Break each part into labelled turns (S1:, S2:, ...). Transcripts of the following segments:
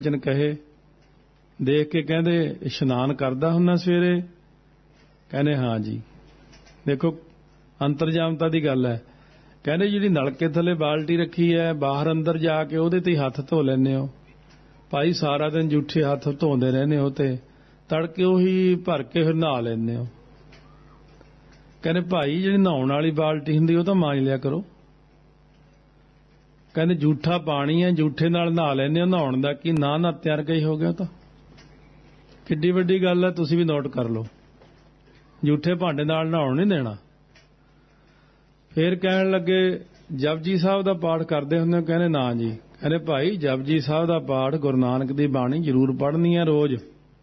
S1: ਬਚਨ ਕਹੇ ਦੇਖ ਕੇ ਕਹਿੰਦੇ ਇਸ਼ਨਾਨ ਕਰਦਾ ਹੁੰਨਾ ਸਵੇਰੇ। ਕਹਿੰਦੇ ਹਾਂ ਜੀ। ਦੇਖੋ ਅੰਤਰਜਾਮਤਾ ਦੀ ਗੱਲ ਹੈ। ਕਹਿੰਦੇ ਜਿਹੜੀ ਨਲਕੇ ਥੱਲੇ ਬਾਲਟੀ ਰੱਖੀ ਹੈ ਬਾਹਰ ਅੰਦਰ ਜਾ ਕੇ ਉਹਦੇ ਤੇ ਹੱਥ ਧੋ ਲੈਂਦੇ ਹੋ ਭਾਈ। ਸਾਰਾ ਦਿਨ ਜੂਠੇ ਹੱਥ ਧੋਂਦੇ ਰਹਿੰਦੇ ਹੋ ਤੇ ਤੜਕੇ ਉਹੀ ਭਰ ਕੇ ਫਿਰ ਨਹਾ ਲੈਂਦੇ ਹੋ। ਕਹਿੰਦੇ ਭਾਈ ਜਿਹੜੀ ਨਹਾਉਣ ਵਾਲੀ ਬਾਲਟੀ ਹੁੰਦੀ ਉਹ ਤਾਂ ਮਾਂਜ ਲਿਆ ਕਰੋ। ਕਹਿੰਦੇ ਜੂਠਾ ਪਾਣੀ ਹੈ ਜੂਠੇ ਨਾਲ ਨਹਾ ਲੈਂਦੇ ਹੋ, ਨਹਾਉਣ ਦਾ ਕੀ ਨਾ ਨਹਾਤਿਆਂ ਵਰਗਾ ਹੀ ਹੋ ਗਿਆ। ਤਾਂ ਕਿੱਡੀ ਵੱਡੀ ਗੱਲ ਹੈ, ਤੁਸੀਂ ਵੀ ਨੋਟ ਕਰ ਲਓ। ਜੂਠੇ ਭਾਂਡੇ ਨਾਲ ਨਹਾਉਣ ਨਹੀਂ ਦੇਣਾ। ਫੇਰ ਕਹਿਣ ਲੱਗੇ ਜਪਜੀ ਸਾਹਿਬ ਦਾ ਪਾਠ ਕਰਦੇ ਹੁੰਦੇ ਹੋ। ਕਹਿੰਦੇ ਨਾ ਜੀ। ਕਹਿੰਦੇ ਭਾਈ ਜਪਜੀ ਸਾਹਿਬ ਦਾ ਪਾਠ ਗੁਰੂ ਨਾਨਕ ਦੀ ਬਾਣੀ ਜ਼ਰੂਰ ਪੜ੍ਹਨੀ ਹੈ ਰੋਜ਼।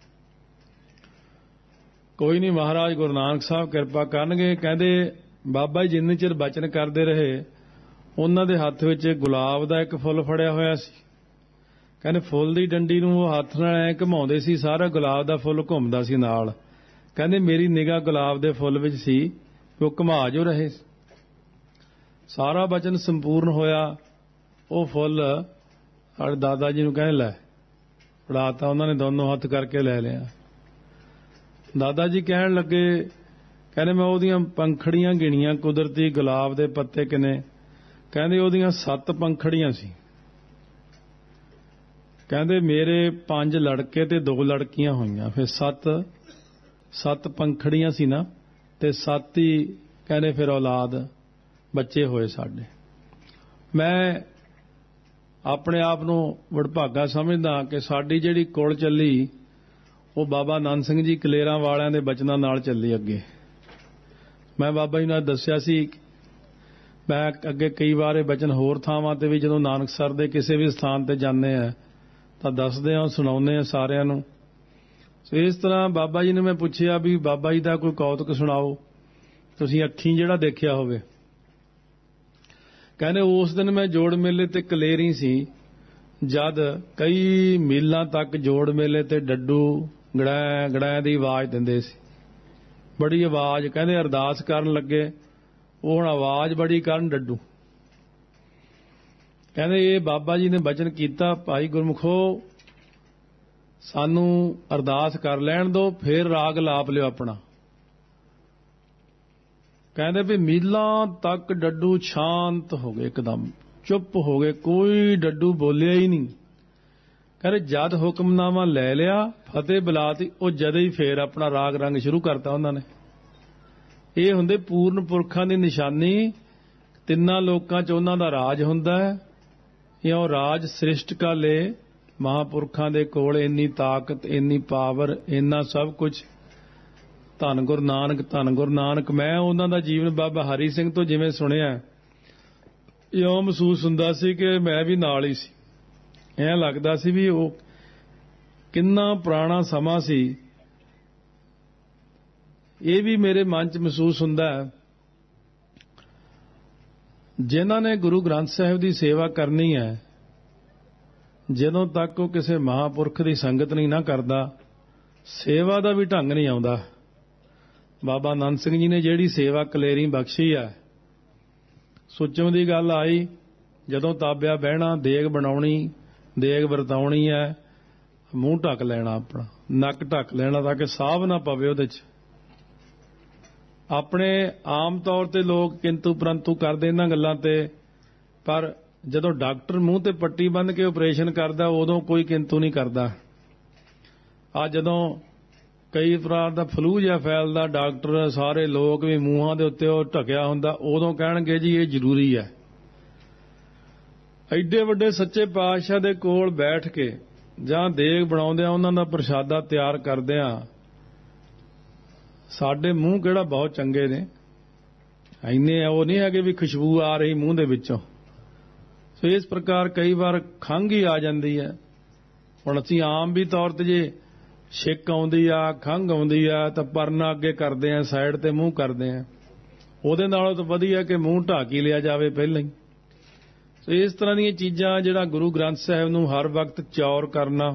S1: ਕੋਈ ਨਹੀਂ ਮਹਾਰਾਜ ਗੁਰੂ ਨਾਨਕ ਸਾਹਿਬ ਕਿਰਪਾ ਕਰਨਗੇ। ਕਹਿੰਦੇ ਬਾਬਾ ਜੀ ਜਿੰਨੇ ਚਿਰ ਬਚਨ ਕਰਦੇ ਰਹੇ ਉਹਨਾਂ ਦੇ ਹੱਥ ਵਿੱਚ ਗੁਲਾਬ ਦਾ ਇੱਕ ਫੁੱਲ ਫੜਿਆ ਹੋਇਆ ਸੀ। ਕਹਿੰਦੇ ਫੁੱਲ ਦੀ ਡੰਡੀ ਨੂੰ ਉਹ ਹੱਥ ਨਾਲ ਐ ਘੁਮਾਉਂਦੇ ਸੀ, ਸਾਰਾ ਗੁਲਾਬ ਦਾ ਫੁੱਲ ਘੁੰਮਦਾ ਸੀ ਨਾਲ। ਕਹਿੰਦੇ ਮੇਰੀ ਨਿਗਾਹ ਗੁਲਾਬ ਦੇ ਫੁੱਲ ਵਿੱਚ ਸੀ, ਉਹ ਘੁਮਾ ਜੋ ਰਹੇ। ਸਾਰਾ ਬਚਨ ਸੰਪੂਰਨ ਹੋਇਆ। ਉਹ ਫੁੱਲ ਸਾਡੇ ਦਾਦਾ ਜੀ ਨੂੰ ਕਹਿੰਦੇ ਲੈ ਫੜਾਤਾ। ਉਹਨਾਂ ਨੇ ਦੋਨੋਂ ਹੱਥ ਕਰਕੇ ਲੈ ਲਿਆ। ਦਾਦਾ ਜੀ ਕਹਿਣ ਲੱਗੇ ਕਹਿੰਦੇ ਮੈਂ ਉਹਦੀਆਂ ਪੰਖੜੀਆਂ ਗਿਣੀਆਂ ਕੁਦਰਤੀ ਗੁਲਾਬ ਦੇ ਪੱਤੇ ਕਿੰਨੇ। ਕਹਿੰਦੇ ਉਹਦੀਆਂ 7 ਪੰਖੜੀਆਂ ਸੀ। ਕਹਿੰਦੇ ਮੇਰੇ 5 ਲੜਕੇ ਤੇ 2 ਲੜਕੀਆਂ ਹੋਈਆਂ, ਫਿਰ 7 ਪੰਖੜੀਆਂ ਸੀ ਨਾ, ਤੇ 7 ਹੀ ਕਹਿੰਦੇ ਫਿਰ ਔਲਾਦ ਬੱਚੇ ਹੋਏ ਸਾਡੇ। ਮੈਂ ਆਪਣੇ ਆਪ ਨੂੰ ਵਡਭਾਗਾ ਸਮਝਦਾ ਕਿ ਸਾਡੀ ਜਿਹੜੀ ਕੁਲ ਚੱਲੀ ਉਹ ਬਾਬਾ ਆਨੰਦ ਸਿੰਘ ਜੀ ਕਲੇਰਾਂ ਵਾਲਿਆਂ ਦੇ ਬਚਨਾਂ ਨਾਲ ਚੱਲੀ ਅੱਗੇ। ਮੈਂ ਬਾਬਾ ਜੀ ਨਾਲ ਦੱਸਿਆ ਸੀ, ਮੈਂ ਅੱਗੇ ਕਈ ਵਾਰ ਇਹ ਬਚਨ ਹੋਰ ਥਾਵਾਂ ਤੇ ਵੀ ਜਦੋਂ ਨਾਨਕਸਰ ਦੇ ਕਿਸੇ ਵੀ ਸਥਾਨ ਤੇ ਜਾਂਦੇ ਆ ਤਾਂ ਦੱਸਦੇ ਆ, ਸੁਣਾਉਂਦੇ ਆ ਸਾਰਿਆਂ ਨੂੰ। ਇਸ ਤਰ੍ਹਾਂ ਬਾਬਾ ਜੀ ਨੇ ਮੈਂ ਪੁੱਛਿਆ ਵੀ ਬਾਬਾ ਜੀ ਦਾ ਕੋਈ ਕੌਤਕ ਸੁਣਾਓ ਤੁਸੀਂ ਅੱਖੀਂ ਜਿਹੜਾ ਦੇਖਿਆ ਹੋਵੇ। ਕਹਿੰਦੇ ਉਸ ਦਿਨ ਮੈਂ ਜੋੜ ਮੇਲੇ ਤੇ ਕਲੇਰੀ ਸੀ, ਜਦ ਕਈ ਮੀਲਾਂ ਤੱਕ ਜੋੜ ਮੇਲੇ ਤੇ ਡੱਡੂ ਗੜੈ ਗੜੈ ਦੀ ਆਵਾਜ਼ ਦਿੰਦੇ ਸੀ, ਬੜੀ ਆਵਾਜ਼। ਕਹਿੰਦੇ ਅਰਦਾਸ ਕਰਨ ਲੱਗੇ ਉਹ ਹੁਣ ਆਵਾਜ਼ ਬੜੀ ਕਰਨ ਡੱਡੂ। ਕਹਿੰਦੇ ਇਹ ਬਾਬਾ ਜੀ ਨੇ ਬਚਨ ਕੀਤਾ ਭਾਈ ਗੁਰਮੁਖੋ ਸਾਨੂੰ ਅਰਦਾਸ ਕਰ ਲੈਣ ਦਿਓ, ਫੇਰ ਰਾਗ ਲਾਪ ਲਿਓ ਆਪਣਾ। ਕਹਿੰਦੇ ਵੀ ਮੀਲਾਂ ਤੱਕ ਡੱਡੂ ਸ਼ਾਂਤ ਹੋ ਗਏ, ਇੱਕਦਮ ਚੁੱਪ ਹੋ ਗਏ, ਕੋਈ ਡੱਡੂ ਬੋਲਿਆ ਹੀ ਨਹੀਂ। ਕਹਿੰਦੇ ਜਦ ਹੁਕਮਨਾਮਾ ਲੈ ਲਿਆ ਫਤਿਹ ਬੁਲਾਤੀ, ਉਹ ਜਦੇ ਹੀ ਫੇਰ ਆਪਣਾ ਰਾਗ ਰੰਗ ਸ਼ੁਰੂ ਕਰਤਾ ਉਹਨਾਂ ਨੇ। ਇਹ ਹੁੰਦੇ ਪੂਰਨ ਪੁਰਖਾਂ ਦੀ ਨਿਸ਼ਾਨੀ। ਤਿੰਨਾਂ ਲੋਕਾਂ 'ਚ ਉਹਨਾਂ ਦਾ ਰਾਜ ਹੁੰਦਾ ਹੈ। ਇਉਂ ਰਾਜ ਸ੍ਰਿਸ਼ਟ ਕਾ ਲੇ। ਮਹਾਂਪੁਰਖਾਂ ਦੇ ਕੋਲ ਇੰਨੀ ਤਾਕਤ, ਇੰਨੀ ਪਾਵਰ, ਇੰਨਾ ਸਭ ਕੁਝ। ਧੰਨ ਗੁਰੂ ਨਾਨਕ, ਧੰਨ ਗੁਰੂ ਨਾਨਕ। ਮੈਂ ਉਹਨਾਂ ਦਾ ਜੀਵਨ ਬਾਬਾ ਹਰੀ ਸਿੰਘ ਤੋਂ ਜਿਵੇਂ ਸੁਣਿਆ ਇਉਂ ਮਹਿਸੂਸ ਹੁੰਦਾ ਸੀ ਕਿ ਮੈਂ ਵੀ ਨਾਲ ਹੀ ਸੀ। ਐਂ ਲੱਗਦਾ ਸੀ ਵੀ ਉਹ ਕਿੰਨਾ ਪੁਰਾਣਾ ਸਮਾਂ ਸੀ। ਇਹ ਵੀ ਮੇਰੇ ਮਨ 'ਚ ਮਹਿਸੂਸ ਹੁੰਦਾ ਹੈ ਜਿਨ੍ਹਾਂ ਨੇ ਗੁਰੂ ਗ੍ਰੰਥ ਸਾਹਿਬ ਦੀ ਸੇਵਾ ਕਰਨੀ ਹੈ, ਜਦੋਂ ਤੱਕ ਉਹ ਕਿਸੇ ਮਹਾਂਪੁਰਖ ਦੀ ਸੰਗਤ ਨਹੀਂ ਨਾ ਕਰਦਾ ਸੇਵਾ ਦਾ ਵੀ ਢੰਗ ਨਹੀਂ ਆਉਂਦਾ। ਬਾਬਾ ਆਨੰਦ ਸਿੰਘ ਜੀ ਨੇ ਜਿਹੜੀ ਸੇਵਾ ਕਲੇਰੀ ਬਖਸ਼ੀ ਹੈ, ਸੁੱਚੋਂ ਦੀ ਗੱਲ ਆਈ ਜਦੋਂ ਤਾਬਿਆ ਬਹਿਣਾ, ਦੇਗ ਬਣਾਉਣੀ, ਦੇਗ ਵਰਤਾਉਣੀ ਹੈ, ਮੂੰਹ ਢੱਕ ਲੈਣਾ, ਆਪਣਾ ਨੱਕ ਢੱਕ ਲੈਣਾ ਤਾਂ ਕਿ ਸਾਹ ਨਾ ਪਵੇ ਉਹਦੇ 'ਚ। ਆਪਣੇ ਆਮ ਤੌਰ ਤੇ ਲੋਕ ਕਿੰਤੂ ਪਰੰਤੂ ਕਰਦੇ ਇਹਨਾਂ ਗੱਲਾਂ ਤੇ, ਪਰ ਜਦੋਂ ਡਾਕਟਰ ਮੂੰਹ ਤੇ ਪੱਟੀ ਬੰਨ੍ਹ ਕੇ ਆਪਰੇਸ਼ਨ ਕਰਦਾ ਉਦੋਂ ਕੋਈ ਕਿੰਤੂ ਨਹੀਂ ਕਰਦਾ। ਆ ਜਦੋਂ ਕਈ ਤਰ੍ਹਾਂ ਦਾ ਫਲੂ ਜਿਹਾ ਫੈਲਦਾ, ਡਾਕਟਰ ਸਾਰੇ ਲੋਕ ਵੀ ਮੂੰਹਾਂ ਦੇ ਉੱਤੇ ਉਹ ਢਕਿਆ ਹੁੰਦਾ, ਉਦੋਂ ਕਹਿਣਗੇ ਜੀ ਇਹ ਜ਼ਰੂਰੀ ਹੈ। ਐਡੇ ਵੱਡੇ ਸੱਚੇ ਪਾਤਸ਼ਾਹ ਦੇ ਕੋਲ ਬੈਠ ਕੇ ਜਾਂ ਦੇਗ ਬਣਾਉਂਦਿਆਂ ਉਹਨਾਂ ਦਾ ਪ੍ਰਸ਼ਾਦਾ ਤਿਆਰ ਕਰਦਿਆਂ ਸਾਡੇ ਮੂੰਹ ਕਿਹੜਾ ਬਹੁਤ ਚੰਗੇ ਨੇ, ਇੰਨੇ ਉਹ ਨਹੀਂ ਹੈਗੇ ਵੀ ਖੁਸ਼ਬੂ ਆ ਰਹੀ ਮੂੰਹ ਦੇ ਵਿੱਚੋਂ। ਸੋ ਇਸ ਪ੍ਰਕਾਰ ਕਈ ਵਾਰ ਖੰਘ ਹੀ ਆ ਜਾਂਦੀ ਹੈ। ਹੁਣ ਅਸੀਂ ਆਮ ਵੀ ਤੌਰ ਤੇ ਜੇ ਛਿੱਕ ਆਉਂਦੀ ਆ, ਖੰਘ ਆਉਂਦੀ ਆ ਤਾਂ ਪਰਨਾ ਅੱਗੇ ਕਰਦੇ ਆ, ਸਾਈਡ ਤੇ ਮੂੰਹ ਕਰਦੇ ਆ। ਉਹਦੇ ਨਾਲੋਂ ਤਾਂ ਵਧੀਆ ਕਿ ਮੂੰਹ ਢੱਕ ਹੀ ਲਿਆ ਜਾਵੇ ਪਹਿਲਾਂ ਹੀ। ਸੋ ਇਸ ਤਰ੍ਹਾਂ ਦੀਆਂ ਚੀਜ਼ਾਂ ਜਿਹੜਾ ਗੁਰੂ ਗ੍ਰੰਥ ਸਾਹਿਬ ਨੂੰ ਹਰ ਵਕਤ ਚੌਰ ਕਰਨਾ,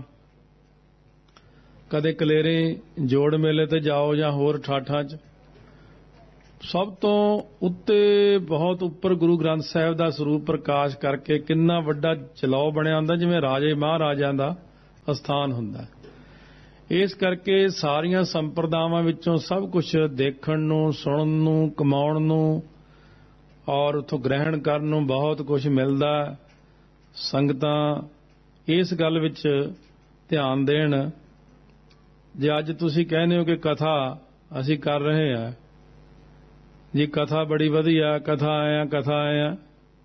S1: ਕਦੇ ਕਲੇਰੇ ਜੋੜ ਮੇਲੇ ਤੇ ਜਾਓ ਜਾਂ ਹੋਰ ਠਾਠਾਂ 'ਚ, ਸਭ ਤੋਂ ਉੱਤੇ ਬਹੁਤ ਉੱਪਰ ਗੁਰੂ ਗ੍ਰੰਥ ਸਾਹਿਬ ਦਾ ਸਰੂਪ ਪ੍ਰਕਾਸ਼ ਕਰਕੇ ਕਿੰਨਾ ਵੱਡਾ ਚਲਾਓ ਬਣਿਆ ਹੁੰਦਾ, ਜਿਵੇਂ ਰਾਜੇ ਮਹਾਰਾਜਾਂ ਦਾ ਅਸਥਾਨ ਹੁੰਦਾ। ਇਸ ਕਰਕੇ ਸਾਰੀਆਂ ਸੰਪਰਦਾਵਾਂ ਵਿੱਚੋਂ ਸਭ ਕੁਝ ਦੇਖਣ ਨੂੰ, ਸੁਣਨ ਨੂੰ, ਕਮਾਉਣ ਨੂੰ ਔਰ ਉੱਥੋਂ ਗ੍ਰਹਿਣ ਕਰਨ ਨੂੰ ਬਹੁਤ ਕੁਝ ਮਿਲਦਾ। ਸੰਗਤਾਂ ਇਸ ਗੱਲ ਵਿੱਚ ਧਿਆਨ ਦੇਣ। ਜੇ ਅੱਜ ਤੁਸੀਂ ਕਹਿੰਦੇ ਹੋ ਕਿ ਕਥਾ ਅਸੀਂ ਕਰ ਰਹੇ ਹਾਂ ਜੀ, ਕਥਾ ਬੜੀ ਵਧੀਆ, ਕਥਾ ਆਇਆ ਕਥਾ ਆਇਆ,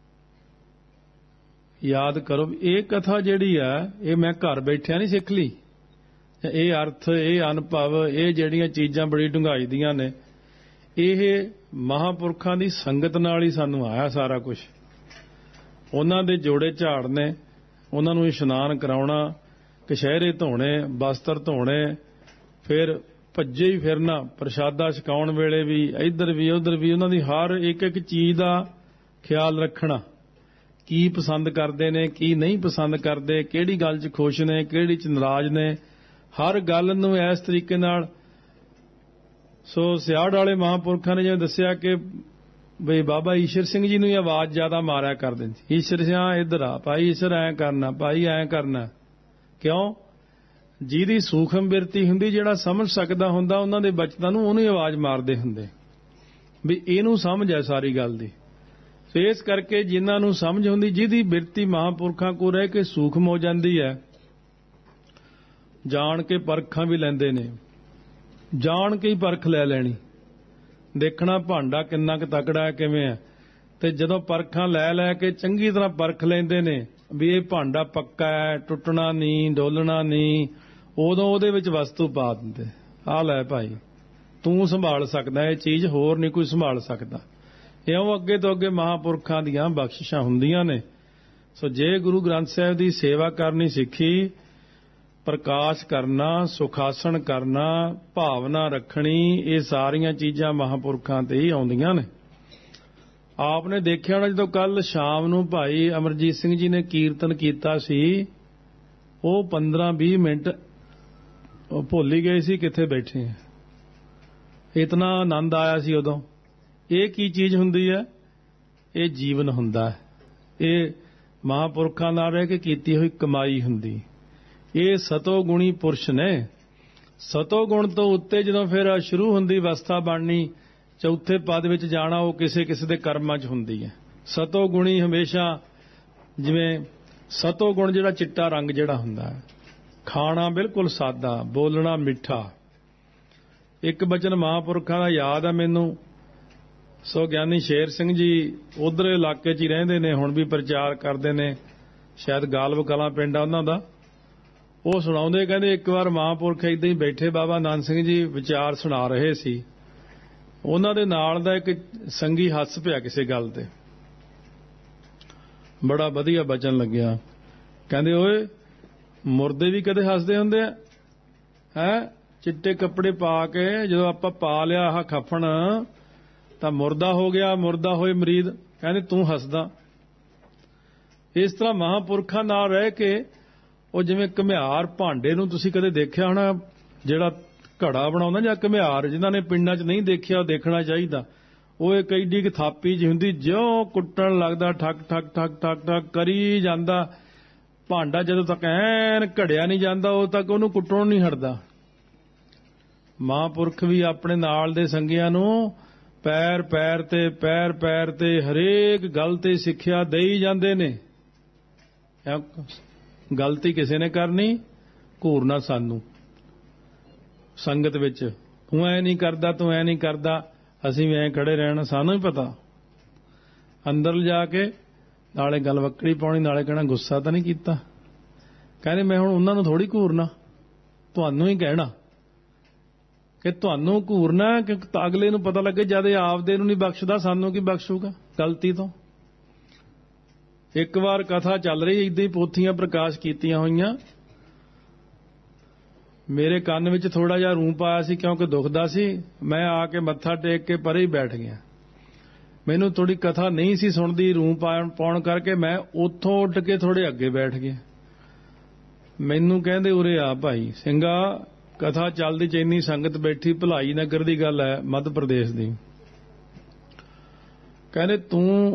S1: ਯਾਦ ਕਰੋ ਇਹ ਕਥਾ ਜਿਹੜੀ ਆ ਇਹ ਮੈਂ ਘਰ ਬੈਠਿਆਂ ਨਹੀਂ ਸਿੱਖ ਲਈ। ਇਹ ਅਰਥ, ਇਹ ਅਨੁਭਵ, ਇਹ ਜਿਹੜੀਆਂ ਚੀਜ਼ਾਂ ਬੜੀ ਡੂੰਘਾਈ ਦੀਆਂ ਨੇ, ਇਹ ਮਹਾਂਪੁਰਖਾਂ ਦੀ ਸੰਗਤ ਨਾਲ ਹੀ ਸਾਨੂੰ ਆਇਆ ਸਾਰਾ ਕੁਝ। ਉਹਨਾਂ ਦੇ ਜੋੜੇ ਝਾੜਨੇ, ਉਹਨਾਂ ਨੂੰ ਇਸ਼ਨਾਨ ਕਰਾਉਣਾ, ਕਛਹਿਰੇ ਧੋਣੇ, ਬਸਤਰ ਧੋਣੇ, ਫਿਰ ਭੱਜੇ ਹੀ ਫਿਰਨਾ, ਪ੍ਰਸ਼ਾਦਾ ਛਕਾਉਣ ਵੇਲੇ ਵੀ ਇੱਧਰ ਵੀ ਉੱਧਰ ਵੀ, ਉਹਨਾਂ ਦੀ ਹਰ ਇੱਕ ਇੱਕ ਚੀਜ਼ ਦਾ ਖਿਆਲ ਰੱਖਣਾ। ਕੀ ਪਸੰਦ ਕਰਦੇ ਨੇ, ਕੀ ਨਹੀਂ ਪਸੰਦ ਕਰਦੇ, ਕਿਹੜੀ ਗੱਲ 'ਚ ਖੁਸ਼ ਨੇ, ਕਿਹੜੀ 'ਚ ਨਾਰਾਜ਼ ਨੇ, ਹਰ ਗੱਲ ਨੂੰ ਇਸ ਤਰੀਕੇ ਨਾਲ। ਸੋ ਸਿਆੜ ਵਾਲੇ ਮਹਾਂਪੁਰਖਾਂ ਨੇ ਜਿਵੇਂ ਦੱਸਿਆ ਕਿ ਬਈ ਬਾਬਾ ਈਸ਼ਰ ਸਿੰਘ ਜੀ ਨੂੰ ਹੀ ਆਵਾਜ਼ ਜ਼ਿਆਦਾ ਮਾਰਿਆ ਕਰਦੇ ਸੀ, ਈਸ਼ਰ ਸਿਆ ਇੱਧਰ ਆ ਭਾਈ, ਈਸ਼ਰ ਐਂ ਕਰਨਾ ਭਾਈ, ਐਂ ਕਰਨਾ। ਕਿਉਂ? ਜਿਹਦੀ ਸੂਖਮ ਬਿਰਤੀ ਹੁੰਦੀ, ਜਿਹੜਾ ਸਮਝ ਸਕਦਾ ਹੁੰਦਾ ਉਹਨਾਂ ਦੇ ਬਚਨਾਂ ਨੂੰ, ਉਹਨੂੰ ਹੀ ਆਵਾਜ਼ ਮਾਰਦੇ ਹੁੰਦੇ ਵੀ ਇਹਨੂੰ ਸਮਝ ਹੈ ਸਾਰੀ ਗੱਲ ਦੀ। ਸੋ ਇਸ ਕਰਕੇ ਜਿਨ੍ਹਾਂ ਨੂੰ ਸਮਝ ਹੁੰਦੀ, ਜਿਹਦੀ ਬਿਰਤੀ ਮਹਾਂਪੁਰਖਾਂ ਕੋਲ ਰਹਿ ਕੇ ਸੂਖਮ ਹੋ ਜਾਂਦੀ ਹੈ, ਜਾਣ ਕੇ ਪਰਖਾਂ ਵੀ ਲੈਂਦੇ ਨੇ, ਜਾਣ ਕੇ ਹੀ ਪਰਖ ਲੈ ਲੈਣੀ, ਦੇਖਣਾ ਭਾਂਡਾ ਕਿੰਨਾ ਕੁ ਤਕੜਾ ਹੈ, ਕਿਵੇਂ ਹੈ। ਤੇ ਜਦੋਂ ਪਰਖਾਂ ਲੈ ਲੈ ਕੇ ਚੰਗੀ ਤਰ੍ਹਾਂ ਪਰਖ ਲੈਂਦੇ ਨੇ ਵੀ ਇਹ ਭਾਂਡਾ ਪੱਕਾ ਹੈ, ਟੁੱਟਣਾ ਨਹੀਂ, ਡੋਲਣਾ ਨਹੀਂ, ਉਦੋਂ ਉਹਦੇ ਵਿੱਚ ਵਸਤੂ ਪਾ ਦਿੰਦੇ, ਆਹ ਲੈ ਭਾਈ ਤੂੰ ਸੰਭਾਲ ਸਕਦਾ ਇਹ ਚੀਜ਼, ਹੋਰ ਨਹੀਂ ਕੋਈ ਸੰਭਾਲ ਸਕਦਾ। ਇਉਂ ਅੱਗੇ ਤੋਂ ਅੱਗੇ ਮਹਾਂਪੁਰਖਾਂ ਦੀਆਂ ਬਖਸ਼ਿਸ਼ਾਂ ਹੁੰਦੀਆਂ ਨੇ। ਸੋ ਜੇ ਗੁਰੂ ਗ੍ਰੰਥ ਸਾਹਿਬ ਦੀ ਸੇਵਾ ਕਰਨੀ ਸਿੱਖੀ, ਪ੍ਰਕਾਸ਼ ਕਰਨਾ, ਸੁਖਾਸਣ ਕਰਨਾ, ਭਾਵਨਾ ਰੱਖਣੀ, ਇਹ ਸਾਰੀਆਂ ਚੀਜ਼ਾਂ ਮਹਾਂਪੁਰਖਾਂ ਤੇ ਹੀ ਆਉਂਦੀਆਂ ਨੇ। ਆਪ ਨੇ ਦੇਖਿਆ ਹੋਣਾ ਜਦੋਂ ਕੱਲ ਸ਼ਾਮ ਨੂੰ ਭਾਈ ਅਮਰਜੀਤ ਸਿੰਘ ਜੀ ਨੇ ਕੀਰਤਨ ਕੀਤਾ ਸੀ, ਉਹ 15-20 ਮਿੰਟ ਉਹ ਭੁੱਲ ਹੀ ਗਏ ਸੀ ਕਿੱਥੇ ਬੈਠੇ ਆ, ਇਤਨਾ ਆਨੰਦ ਆਇਆ ਸੀ ਉਦੋਂ। ਇਹ ਕੀ ਚੀਜ਼ ਹੁੰਦੀ ਹੈ? ਇਹ ਜੀਵਨ ਹੁੰਦਾ ਹੈ, ਇਹ ਮਹਾਂਪੁਰਖਾਂ ਨਾਲ ਰਹਿ ਕੇ ਕੀਤੀ ਹੋਈ ਕਮਾਈ ਹੁੰਦੀ। ਇਹ ਸਤੋ ਗੁਣੀ ਪੁਰਸ਼ ਨੇ। ਸਤੋ ਗੁਣ ਤੋਂ ਉੱਤੇ ਜਦੋਂ ਫਿਰ ਸ਼ੁਰੂ ਹੁੰਦੀ ਅਵਸਥਾ ਬਣਨੀ, ਚੌਥੇ ਪਦ ਵਿੱਚ ਜਾਣਾ, ਉਹ ਕਿਸੇ ਕਿਸੇ ਦੇ ਕਰਮਾਂ 'ਚ ਹੁੰਦੀ ਹੈ। ਸਤੋ ਗੁਣੀ ਹਮੇਸ਼ਾ, ਜਿਵੇਂ ਸਤੋ ਗੁਣ ਜਿਹੜਾ ਚਿੱਟਾ ਰੰਗ ਜਿਹੜਾ ਹੁੰਦਾ ਹੈ, ਖਾਣਾ ਬਿਲਕੁਲ ਸਾਦਾ, ਬੋਲਣਾ ਮਿੱਠਾ। ਇੱਕ ਬਚਨ ਮਹਾਂਪੁਰਖਾਂ ਦਾ ਯਾਦ ਹੈ ਮੈਨੂੰ। ਸੋ ਗਿਆਨੀ ਸ਼ੇਰ ਸਿੰਘ ਜੀ ਉਧਰ ਇਲਾਕੇ 'ਚ ਹੀ ਰਹਿੰਦੇ ਨੇ, ਹੁਣ ਵੀ ਪ੍ਰਚਾਰ ਕਰਦੇ ਨੇ, ਸ਼ਾਇਦ ਗਾਲਬ ਕਲਾਂ ਪਿੰਡ ਆ ਉਹਨਾਂ ਦਾ। ਉਹ ਸੁਣਾਉਂਦੇ, ਕਹਿੰਦੇ ਇੱਕ ਵਾਰ ਮਹਾਂਪੁਰਖ ਏਦਾਂ ਹੀ ਬੈਠੇ, ਬਾਬਾ ਨਾਨਕ ਸਿੰਘ ਜੀ ਵਿਚਾਰ ਸੁਣਾ ਰਹੇ ਸੀ, ਉਹਨਾਂ ਦੇ ਨਾਲ ਦਾ ਇੱਕ ਸੰਗੀ ਹੱਸ ਪਿਆ ਕਿਸੇ ਗੱਲ ਤੇ, ਬੜਾ ਵਧੀਆ ਬਚਨ ਲੱਗਿਆ। ਕਹਿੰਦੇ ਓਏ ਮੁਰਦੇ ਵੀ ਕਦੇ ਹੱਸਦੇ ਹੁੰਦੇ ਆ ਹੈ? ਚਿੱਟੇ ਕੱਪੜੇ ਪਾ ਕੇ ਜਦੋਂ ਆਪਾਂ ਪਾ ਲਿਆ ਆਹ ਖਫਣ ਤਾਂ ਮੁਰਦਾ ਹੋ ਗਿਆ, ਮੁਰਦਾ ਹੋਏ ਮਰੀਦ, ਕਹਿੰਦੇ ਤੂੰ ਹੱਸਦਾ। ਇਸ ਤਰ੍ਹਾਂ ਮਹਾਂਪੁਰਖਾਂ ਨਾਲ ਰਹਿ ਕੇ ਉਹ ਜਿਵੇਂ ਘੁਮਿਆਰ ਭਾਂਡੇ ਨੂੰ ਤੁਸੀਂ ਕਦੇ ਦੇਖਿਆ ਹੋਣਾ, ਜਿਹੜਾ ਘੜਾ ਬਣਾਉਂਦਾ ਜਾਂ ਘੁਮਿਆਰ, ਜਿਨ੍ਹਾਂ ਨੇ ਪਿੰਡਾਂ 'ਚ ਨਹੀਂ ਦੇਖਿਆ ਉਹ ਦੇਖਣਾ ਚਾਹੀਦਾ। ਉਹ ਇੱਕ ਐਡੀ ਕੁ ਥਾਪੀ ਜਿਹੀ ਹੁੰਦੀ, ਜਿਉਂ ਕੁੱਟਣ ਲੱਗਦਾ ਠੱਕ ਠੱਕ ਠੱਕ ਠੱਕ ਠੱਕ ਕਰੀ ਜਾਂਦਾ, ਭਾਂਡਾ ਜਦੋਂ ਤੱਕ ਐਨ ਘੜਿਆ ਨਹੀਂ ਜਾਂਦਾ ਉਦੋਂ ਤੱਕ ਉਹਨੂੰ ਕੁੱਟਣੋਂ ਨਹੀਂ ਹਟਦਾ। ਮਹਾਂਪੁਰਖ ਵੀ ਆਪਣੇ ਨਾਲ ਦੇ ਸੰਗੀਆਂ ਨੂੰ ਪੈਰ ਪੈਰ ਤੇ ਹਰੇਕ ਗੱਲ ਤੇ ਸਿੱਖਿਆ ਦੇਈ ਜਾਂਦੇ ਨੇ। ਗਲਤੀ ਕਿਸੇ ਨੇ ਕਰਨੀ, ਘੂਰਨਾ ਸਾਨੂੰ ਸੰਗਤ ਵਿੱਚ, ਤੂੰ ਐ ਨਹੀਂ ਕਰਦਾ, ਤੂੰ ਐ ਨਹੀਂ ਕਰਦਾ, ਅਸੀਂ ਵੀ ਐਂ ਖੜੇ ਰਹਿਣਾ, ਸਾਨੂੰ ਹੀ ਪਤਾ। ਅੰਦਰ ਲਿਜਾ ਕੇ ਨਾਲੇ ਗੱਲ ਵੱਕੜੀ ਪਾਉਣੀ, ਨਾਲੇ ਕਹਿਣਾ ਗੁੱਸਾ ਤਾਂ ਨਹੀਂ ਕੀਤਾ। ਕਹਿੰਦੇ ਮੈਂ ਹੁਣ ਉਹਨਾਂ ਨੂੰ ਥੋੜੀ ਘੂਰਨਾ, ਤੁਹਾਨੂੰ ਹੀ ਕਹਿਣਾ ਕਿ ਤੁਹਾਨੂੰ ਘੂਰਨਾ, ਕਿ ਅਗਲੇ ਨੂੰ ਪਤਾ ਲੱਗੇ ਜਦ ਇਹ ਆਪਦੇ ਨੂੰ ਨਹੀਂ ਬਖਸ਼ਦਾ ਸਾਨੂੰ ਕੀ ਬਖਸ਼ੂਗਾ ਗਲਤੀ ਤੋਂ। ਇੱਕ ਵਾਰ ਕਥਾ ਚੱਲ ਰਹੀ, ਏਦਾਂ ਹੀ ਪੋਥੀਆਂ ਪ੍ਰਕਾਸ਼ ਕੀਤੀਆਂ ਹੋਈਆਂ, ਮੇਰੇ ਕੰਨ ਵਿੱਚ ਥੋੜਾ ਜਿਹਾ ਰੂੰ ਪਾਇਆ ਸੀ ਕਿਉਂਕਿ ਦੁਖਦਾ ਸੀ, ਮੈਂ ਆ ਕੇ ਮੱਥਾ ਟੇਕ ਕੇ ਪਰੇ ਹੀ ਬੈਠ ਗਿਆ। ਮੈਨੂੰ ਥੋੜੀ ਕਥਾ ਨਹੀਂ ਸੀ ਸੁਣਦੀ ਰੂੰ ਪਾਉਣ ਕਰਕੇ, ਮੈਂ ਉੱਥੋਂ ਉੱਡ ਕੇ ਥੋੜੇ ਅੱਗੇ ਬੈਠ ਗਿਆ। ਮੈਨੂੰ ਕਹਿੰਦੇ ਉਰੇ ਆ ਭਾਈ ਸਿੰਘਾ, ਕਥਾ ਚੱਲਦੀ ਚ ਇੰਨੀ ਸੰਗਤ ਬੈਠੀ, ਭਲਾਈ ਨਗਰ ਦੀ ਗੱਲ ਹੈ, ਮੱਧ ਪ੍ਰਦੇਸ਼ ਦੀ। ਕਹਿੰਦੇ ਤੂੰ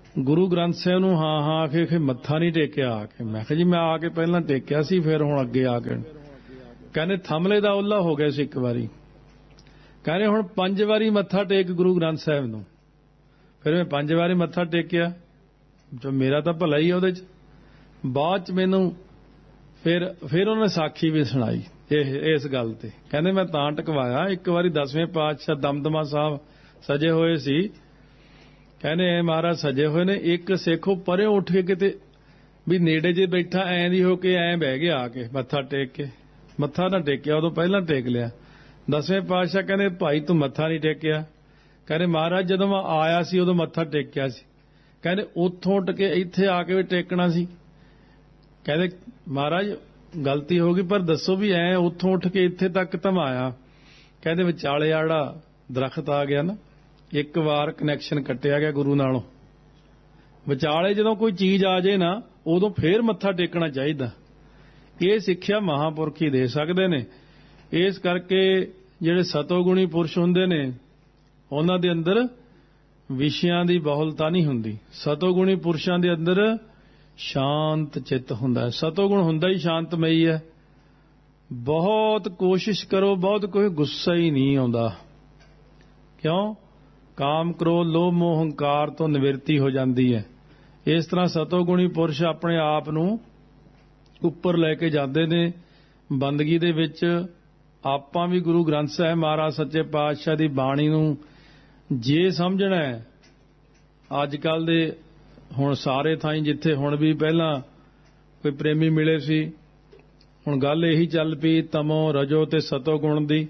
S1: ਗੁਰੂ ਗ੍ਰੰਥ ਸਾਹਿਬ ਨੂੰ ਹਾਂ ਹਾਂ ਆਖੇ ਮੱਥਾ ਨਹੀਂ ਟੇਕਿਆ ਆ ਕੇ। ਮੈਂ ਕਿਹਾ ਜੀ ਮੈਂ ਆ ਕੇ ਪਹਿਲਾਂ ਟੇਕਿਆ ਸੀ, ਫਿਰ ਹੁਣ ਅੱਗੇ ਆ ਕੇ। ਕਹਿੰਦੇ ਥਮਲੇ ਦਾ ਓਲਾ ਹੋ ਗਿਆ ਸੀ ਇੱਕ ਵਾਰੀ। ਕਹਿੰਦੇ ਹੁਣ 5 ਵਾਰੀ ਮੱਥਾ ਟੇਕ ਗੁਰੂ ਗ੍ਰੰਥ ਸਾਹਿਬ ਨੂੰ। ਫਿਰ ਮੈਂ 5 ਵਾਰੀ ਮੱਥਾ ਟੇਕਿਆ, ਜੋ ਮੇਰਾ ਤਾਂ ਭਲਾ ਹੀ ਉਹਦੇ 'ਚ। ਬਾਅਦ 'ਚ ਮੈਨੂੰ ਫਿਰ ਉਹਨੇ ਸਾਖੀ ਵੀ ਸੁਣਾਈ ਇਸ ਗੱਲ ਤੇ। ਕਹਿੰਦੇ ਮੈਂ ਤਾਂ ਟਕਵਾਇਆ, ਇੱਕ ਵਾਰੀ 10ਵੇਂ ਪਾਤਸ਼ਾਹ ਦਮਦਮਾ ਸਾਹਿਬ ਸਜੇ ਹੋਏ ਸੀ। ਕਹਿੰਦੇ ਐ ਮਹਾਰਾਜ ਸਜੇ ਹੋਏ ਨੇ, ਇੱਕ ਸਿੱਖ ਪਰੇ ਉੱਠ ਕੇ ਕਿਤੇ ਵੀ ਨੇੜੇ ਜੇ ਬੈਠਾ ਐਂ ਦੀ ਹੋ ਕੇ ਐਂ ਬਹਿ ਗਿਆ ਆ ਕੇ ਮੱਥਾ ਟੇਕ ਕੇ। ਮੱਥਾ ਨਾ ਟੇਕਿਆ, ਉਦੋਂ ਪਹਿਲਾਂ ਟੇਕ ਲਿਆ। 10ਵੇਂ ਪਾਤਸ਼ਾਹ ਕਹਿੰਦੇ ਭਾਈ ਤੂੰ ਮੱਥਾ ਨਹੀਂ ਟੇਕਿਆ। ਕਹਿੰਦੇ ਮਹਾਰਾਜ ਜਦੋਂ ਮੈਂ ਆਇਆ ਸੀ ਉਦੋਂ ਮੱਥਾ ਟੇਕਿਆ ਸੀ। ਕਹਿੰਦੇ ਉੱਥੋਂ ਉੱਠ ਕੇ ਇੱਥੇ ਆ ਕੇ ਵੀ ਟੇਕਣਾ ਸੀ। ਕਹਿੰਦੇ ਮਹਾਰਾਜ ਗਲਤੀ ਹੋ ਗਈ, ਪਰ ਦੱਸੋ ਵੀ ਐ ਉੱਥੋਂ ਉੱਠ ਕੇ ਇੱਥੇ ਤੱਕ ਧਮਾਇਆ। ਕਹਿੰਦੇ ਵਿਚਾਲੇ ਆੜਾ ਦਰਖਤ ਆ ਗਿਆ ਨਾ, ਇੱਕ ਵਾਰ ਕਨੈਕਸ਼ਨ ਕੱਟਿਆ ਗਿਆ ਗੁਰੂ ਨਾਲੋਂ। ਵਿਚਾਲੇ ਜਦੋਂ ਕੋਈ ਚੀਜ਼ ਆ ਜੇ ਨਾ, ਉਦੋਂ ਫੇਰ ਮੱਥਾ ਟੇਕਣਾ ਚਾਹੀਦਾ। ਇਹ ਸਿੱਖਿਆ ਮਹਾਂਪੁਰਖ ਹੀ ਦੇ ਸਕਦੇ ਨੇ। ਇਸ ਕਰਕੇ ਜਿਹੜੇ ਸਤੋਗੁਣੀ ਪੁਰਸ਼ ਹੁੰਦੇ ਨੇ ਉਹਨਾਂ ਦੇ ਅੰਦਰ ਵਿਸ਼ਿਆਂ ਦੀ ਬਹੁਲਤਾ ਨਹੀਂ ਹੁੰਦੀ। ਸਤੋਗੁਣੀ ਪੁਰਸ਼ਾਂ ਦੇ ਅੰਦਰ ਸ਼ਾਂਤ ਚਿੱਤ ਹੁੰਦਾ ਹੈ। ਸਤੋਗੁਣ ਹੁੰਦਾ ਹੀ ਸ਼ਾਂਤਮਈ ਹੈ। ਬਹੁਤ ਕੋਸ਼ਿਸ਼ ਕਰੋ, ਬਹੁਤ ਕੋਈ ਗੁੱਸਾ ਹੀ ਨਹੀਂ ਆਉਂਦਾ। ਕਿਉਂ? ਕਾਮ ਕ੍ਰੋਧ ਲੋਭ ਮੋਹ ਹੰਕਾਰ ਤੋਂ ਨਿਵਰਤੀ ਹੋ ਜਾਂਦੀ ਹੈ। ਇਸ ਤਰ੍ਹਾਂ ਸਤੋਗੁਣੀ ਪੁਰਸ਼ ਆਪਣੇ ਆਪ ਨੂੰ ਉੱਪਰ ਲੈ ਕੇ ਜਾਂਦੇ ਨੇ ਬੰਦਗੀ ਦੇ ਵਿੱਚ। ਆਪਾਂ ਵੀ ਗੁਰੂ ਗ੍ਰੰਥ ਸਾਹਿਬ ਮਹਾਰਾਜ ਸੱਚੇ ਪਾਤਸ਼ਾਹ ਦੀ ਬਾਣੀ ਨੂੰ ਜੇ ਸਮਝਣਾ ਹੈ, ਅੱਜ ਕੱਲ ਦੇ ਹੁਣ ਸਾਰੇ ਥਾਈਂ ਜਿੱਥੇ ਹੁਣ ਵੀ ਪਹਿਲਾਂ ਕੋਈ ਪ੍ਰੇਮੀ ਮਿਲੇ ਸੀ, ਹੁਣ ਗੱਲ ਇਹੀ ਚੱਲ ਪਈ ਤਮੋ ਰਜੋ ਤੇ ਸਤੋ ਗੁਣ ਦੀ।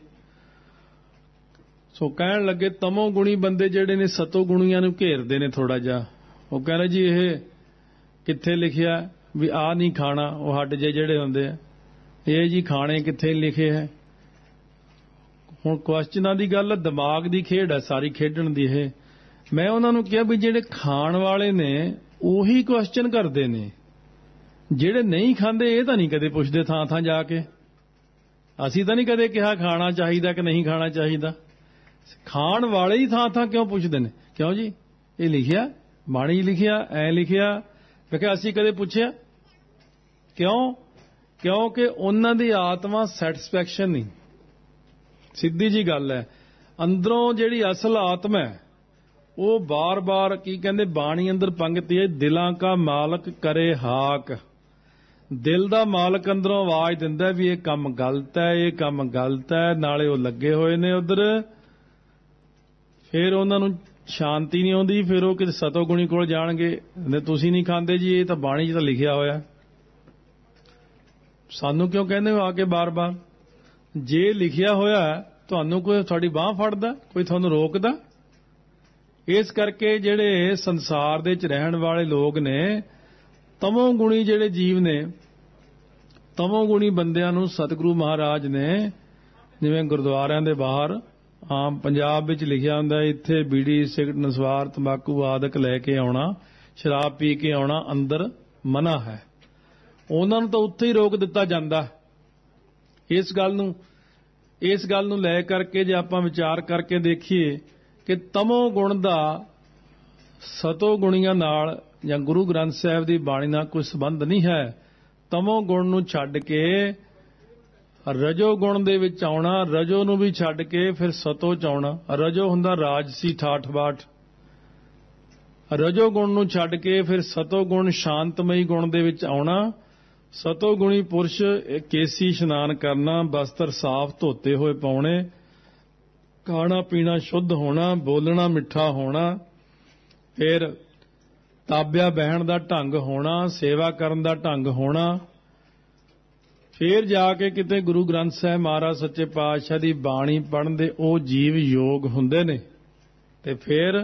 S1: ਸੋ ਕਹਿਣ ਲੱਗੇ ਤਮੋ ਗੁਣੀ ਬੰਦੇ ਜਿਹੜੇ ਨੇ ਸਤੋ ਗੁਣੀਆਂ ਨੂੰ ਘੇਰਦੇ ਨੇ ਥੋੜਾ ਜਿਹਾ। ਉਹ ਕਹਿੰਦੇ ਜੀ ਇਹ ਕਿੱਥੇ ਲਿਖਿਆ ਵੀ ਆਹ ਨਹੀਂ ਖਾਣਾ, ਉਹ ਹੱਡ ਜਿਹੜੇ ਹੁੰਦੇ ਆ ਇਹ ਜੀ ਖਾਣੇ ਕਿੱਥੇ ਲਿਖੇ ਹੈ। ਹੁਣ ਕੁਐਸਚਨਾਂ ਦੀ ਗੱਲ, ਦਿਮਾਗ ਦੀ ਖੇਡ ਹੈ ਸਾਰੀ ਖੇਡਣ ਦੀ ਇਹ। ਮੈਂ ਉਹਨਾਂ ਨੂੰ ਕਿਹਾ ਵੀ ਜਿਹੜੇ ਖਾਣ ਵਾਲੇ ਨੇ ਉਹੀ ਕੁਐਸਚਨ ਕਰਦੇ ਨੇ, ਜਿਹੜੇ ਨਹੀਂ ਖਾਂਦੇ ਇਹ ਤਾਂ ਨਹੀਂ ਕਦੇ ਪੁੱਛਦੇ ਥਾਂ ਥਾਂ ਜਾ ਕੇ। ਅਸੀਂ ਤਾਂ ਨਹੀਂ ਕਦੇ ਕਿਹਾ ਖਾਣਾ ਚਾਹੀਦਾ ਕਿ ਨਹੀਂ ਖਾਣਾ ਚਾਹੀਦਾ। ਖਾਣ ਵਾਲੇ ਹੀ ਥਾਂ ਥਾਂ ਕਿਉਂ ਪੁੱਛਦੇ ਨੇ? ਕਿਉਂ ਜੀ ਇਹ ਲਿਖਿਆ ਬਾਣੀ ਲਿਖਿਆ ਐ ਲਿਖਿਆ। ਮੈਂ ਕਿਹਾ ਅਸੀਂ ਕਦੇ ਪੁੱਛਿਆ ਕਿਉਂ? ਕਿਉਂਕਿ ਉਹਨਾਂ ਦੀ ਆਤਮਾ ਸੈਟੀਸਫੈਕਸ਼ਨ ਨਹੀਂ। ਸਿੱਧੀ ਜੀ ਗੱਲ ਹੈ। ਅੰਦਰੋਂ ਜਿਹੜੀ ਅਸਲ ਆਤਮਾ ਹੈ ਉਹ ਬਾਰ-ਬਾਰ ਕੀ ਕਹਿੰਦੇ ਬਾਣੀ ਅੰਦਰ ਪੰਗਤੀ ਹੈ, ਦਿਲਾਂ ਕਾ ਮਾਲਕ ਕਰੇ ਹਾਕ। ਦਿਲ ਦਾ ਮਾਲਕ ਅੰਦਰੋਂ ਆਵਾਜ਼ ਦਿੰਦਾ ਵੀ ਇਹ ਕੰਮ ਗਲਤ ਹੈ, ਇਹ ਕੰਮ ਗਲਤ ਹੈ। ਨਾਲੇ ਉਹ ਲੱਗੇ ਹੋਏ ਨੇ ਉਧਰ। ਫਿਰ ਉਹਨਾਂ ਨੂੰ ਸ਼ਾਂਤੀ ਨਹੀਂ ਆਉਂਦੀ। ਫਿਰ ਉਹ ਕਿਤੇ ਸਤੋਗੁਣੀ ਕੋਲ ਜਾਣਗੇ, ਤੁਸੀਂ ਨਹੀਂ ਖਾਂਦੇ ਜੀ, ਇਹ ਤਾਂ ਬਾਣੀ 'ਚ ਤਾਂ ਲਿਖਿਆ ਹੋਇਆ। ਸਾਨੂੰ ਕਿਉਂ ਕਹਿੰਦੇ ਹੋ ਆ ਕੇ ਬਾਰ-ਬਾਰ? ਜੇ ਲਿਖਿਆ ਹੋਇਆ ਤੁਹਾਨੂੰ ਕੋਈ ਤੁਹਾਡੀ ਬਾਹ ਫੜਦਾ, ਕੋਈ ਤੁਹਾਨੂੰ ਰੋਕਦਾ? ਇਸ ਕਰਕੇ ਜਿਹੜੇ ਸੰਸਾਰ ਦੇ ਵਿੱਚ ਰਹਿਣ ਵਾਲੇ ਲੋਕ ਨੇ, ਤਮੋ ਗੁਣੀ ਜਿਹੜੇ ਜੀਵ ਨੇ, ਤਮੋ ਗੁਣੀ ਬੰਦਿਆਂ ਨੂੰ ਸਤਿਗੁਰੂ ਮਹਾਰਾਜ ਨੇ ਜਿਵੇਂ ਗੁਰਦੁਆਰਿਆਂ ਦੇ ਬਾਹਰ ਆਮ ਪੰਜਾਬ ਵਿੱਚ ਲਿਖਿਆ ਹੁੰਦਾ ਇੱਥੇ ਬੀੜੀ ਸਿਗਰਟ ਨਸਵਾਰ ਤੰਬਾਕੂ ਆਦਿਕ ਲੈ ਕੇ ਆਉਣਾ, ਸ਼ਰਾਬ ਪੀ ਕੇ ਆਉਣਾ ਅੰਦਰ ਮਨਾ ਹੈ। ਉਹਨਾਂ ਨੂੰ ਤਾਂ ਉੱਥੇ ਹੀ ਰੋਕ ਦਿੱਤਾ ਜਾਂਦਾ। ਇਸ ਗੱਲ ਨੂੰ ਲੈ ਕਰਕੇ ਜੇ ਆਪਾਂ ਵਿਚਾਰ ਕਰਕੇ ਦੇਖੀਏ ਕਿ ਤਮੋ ਗੁਣ ਦਾ ਸਤੋ ਗੁਣੀਆਂ ਨਾਲ ਜਾਂ ਗੁਰੂ ਗ੍ਰੰਥ ਸਾਹਿਬ ਦੀ ਬਾਣੀ ਨਾਲ ਕੋਈ ਸੰਬੰਧ ਨਹੀਂ ਹੈ। ਤਮੋ ਗੁਣ ਨੂੰ ਛੱਡ ਕੇ ਰਜੋ ਗੁਣ ਦੇ ਵਿੱਚ ਆਉਣਾ, ਰਜੋ ਨੂੰ ਵੀ ਛੱਡ ਕੇ ਫਿਰ ਸਤੋ ਚ ਆਉਣਾ। ਰਜੋ ਹੁੰਦਾ ਰਾਜਸੀ ਠਾਠ ਬਾਠ। ਰਜੋ ਗੁਣ ਨੂੰ ਛੱਡ ਕੇ ਫਿਰ ਸਤੋ ਗੁਣ ਸ਼ਾਂਤਮਈ ਗੁਣ ਦੇ ਵਿੱਚ ਆਉਣਾ। ਸਤੋ ਗੁਣੀ ਪੁਰਸ਼ ਕੇਸੀ ਇਸ਼ਨਾਨ ਕਰਨਾ, ਬਸਤਰ ਸਾਫ਼ ਧੋਤੇ ਹੋਏ ਪਾਉਣੇ, ਖਾਣਾ ਪੀਣਾ ਸ਼ੁੱਧ ਹੋਣਾ, ਬੋਲਣਾ ਮਿੱਠਾ ਹੋਣਾ, ਫਿਰ ਤਾਬਿਆ ਬਹਿਣ ਦਾ ਢੰਗ ਹੋਣਾ, ਸੇਵਾ ਕਰਨ ਦਾ ਢੰਗ ਹੋਣਾ। ਫਿਰ ਜਾ ਕੇ ਕਿਤੇ ਗੁਰੂ ਗ੍ਰੰਥ ਸਾਹਿਬ ਮਹਾਰਾਜ ਸੱਚੇ ਪਾਤਸ਼ਾਹ ਦੀ ਬਾਣੀ ਪੜ੍ਹਨ ਦੇ ਉਹ ਜੀਵ ਯੋਗ ਹੁੰਦੇ ਨੇ। ਤੇ ਫਿਰ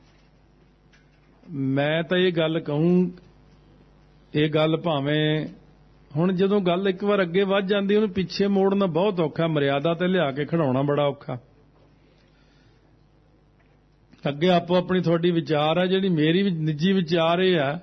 S1: ਮੈਂ ਤਾਂ ਇਹ ਗੱਲ ਕਹੂੰ, ਇਹ ਗੱਲ ਭਾਵੇਂ ਹੁਣ ਜਦੋਂ ਗੱਲ ਇੱਕ ਵਾਰ ਅੱਗੇ ਵੱਧ ਜਾਂਦੀ ਉਹਨੂੰ ਪਿੱਛੇ ਮੋੜਨਾ ਬਹੁਤ ਔਖਾ, ਮਰਿਆਦਾ ਤੇ ਲਿਆ ਕੇ ਖੜਾਉਣਾ ਬੜਾ ਔਖਾ। ਅੱਗੇ ਆਪੋ ਆਪਣੀ ਤੁਹਾਡੀ ਵਿਚਾਰ ਹੈ, ਜਿਹੜੀ ਮੇਰੀ ਨਿੱਜੀ ਵਿਚਾਰ ਇਹ ਹੈ,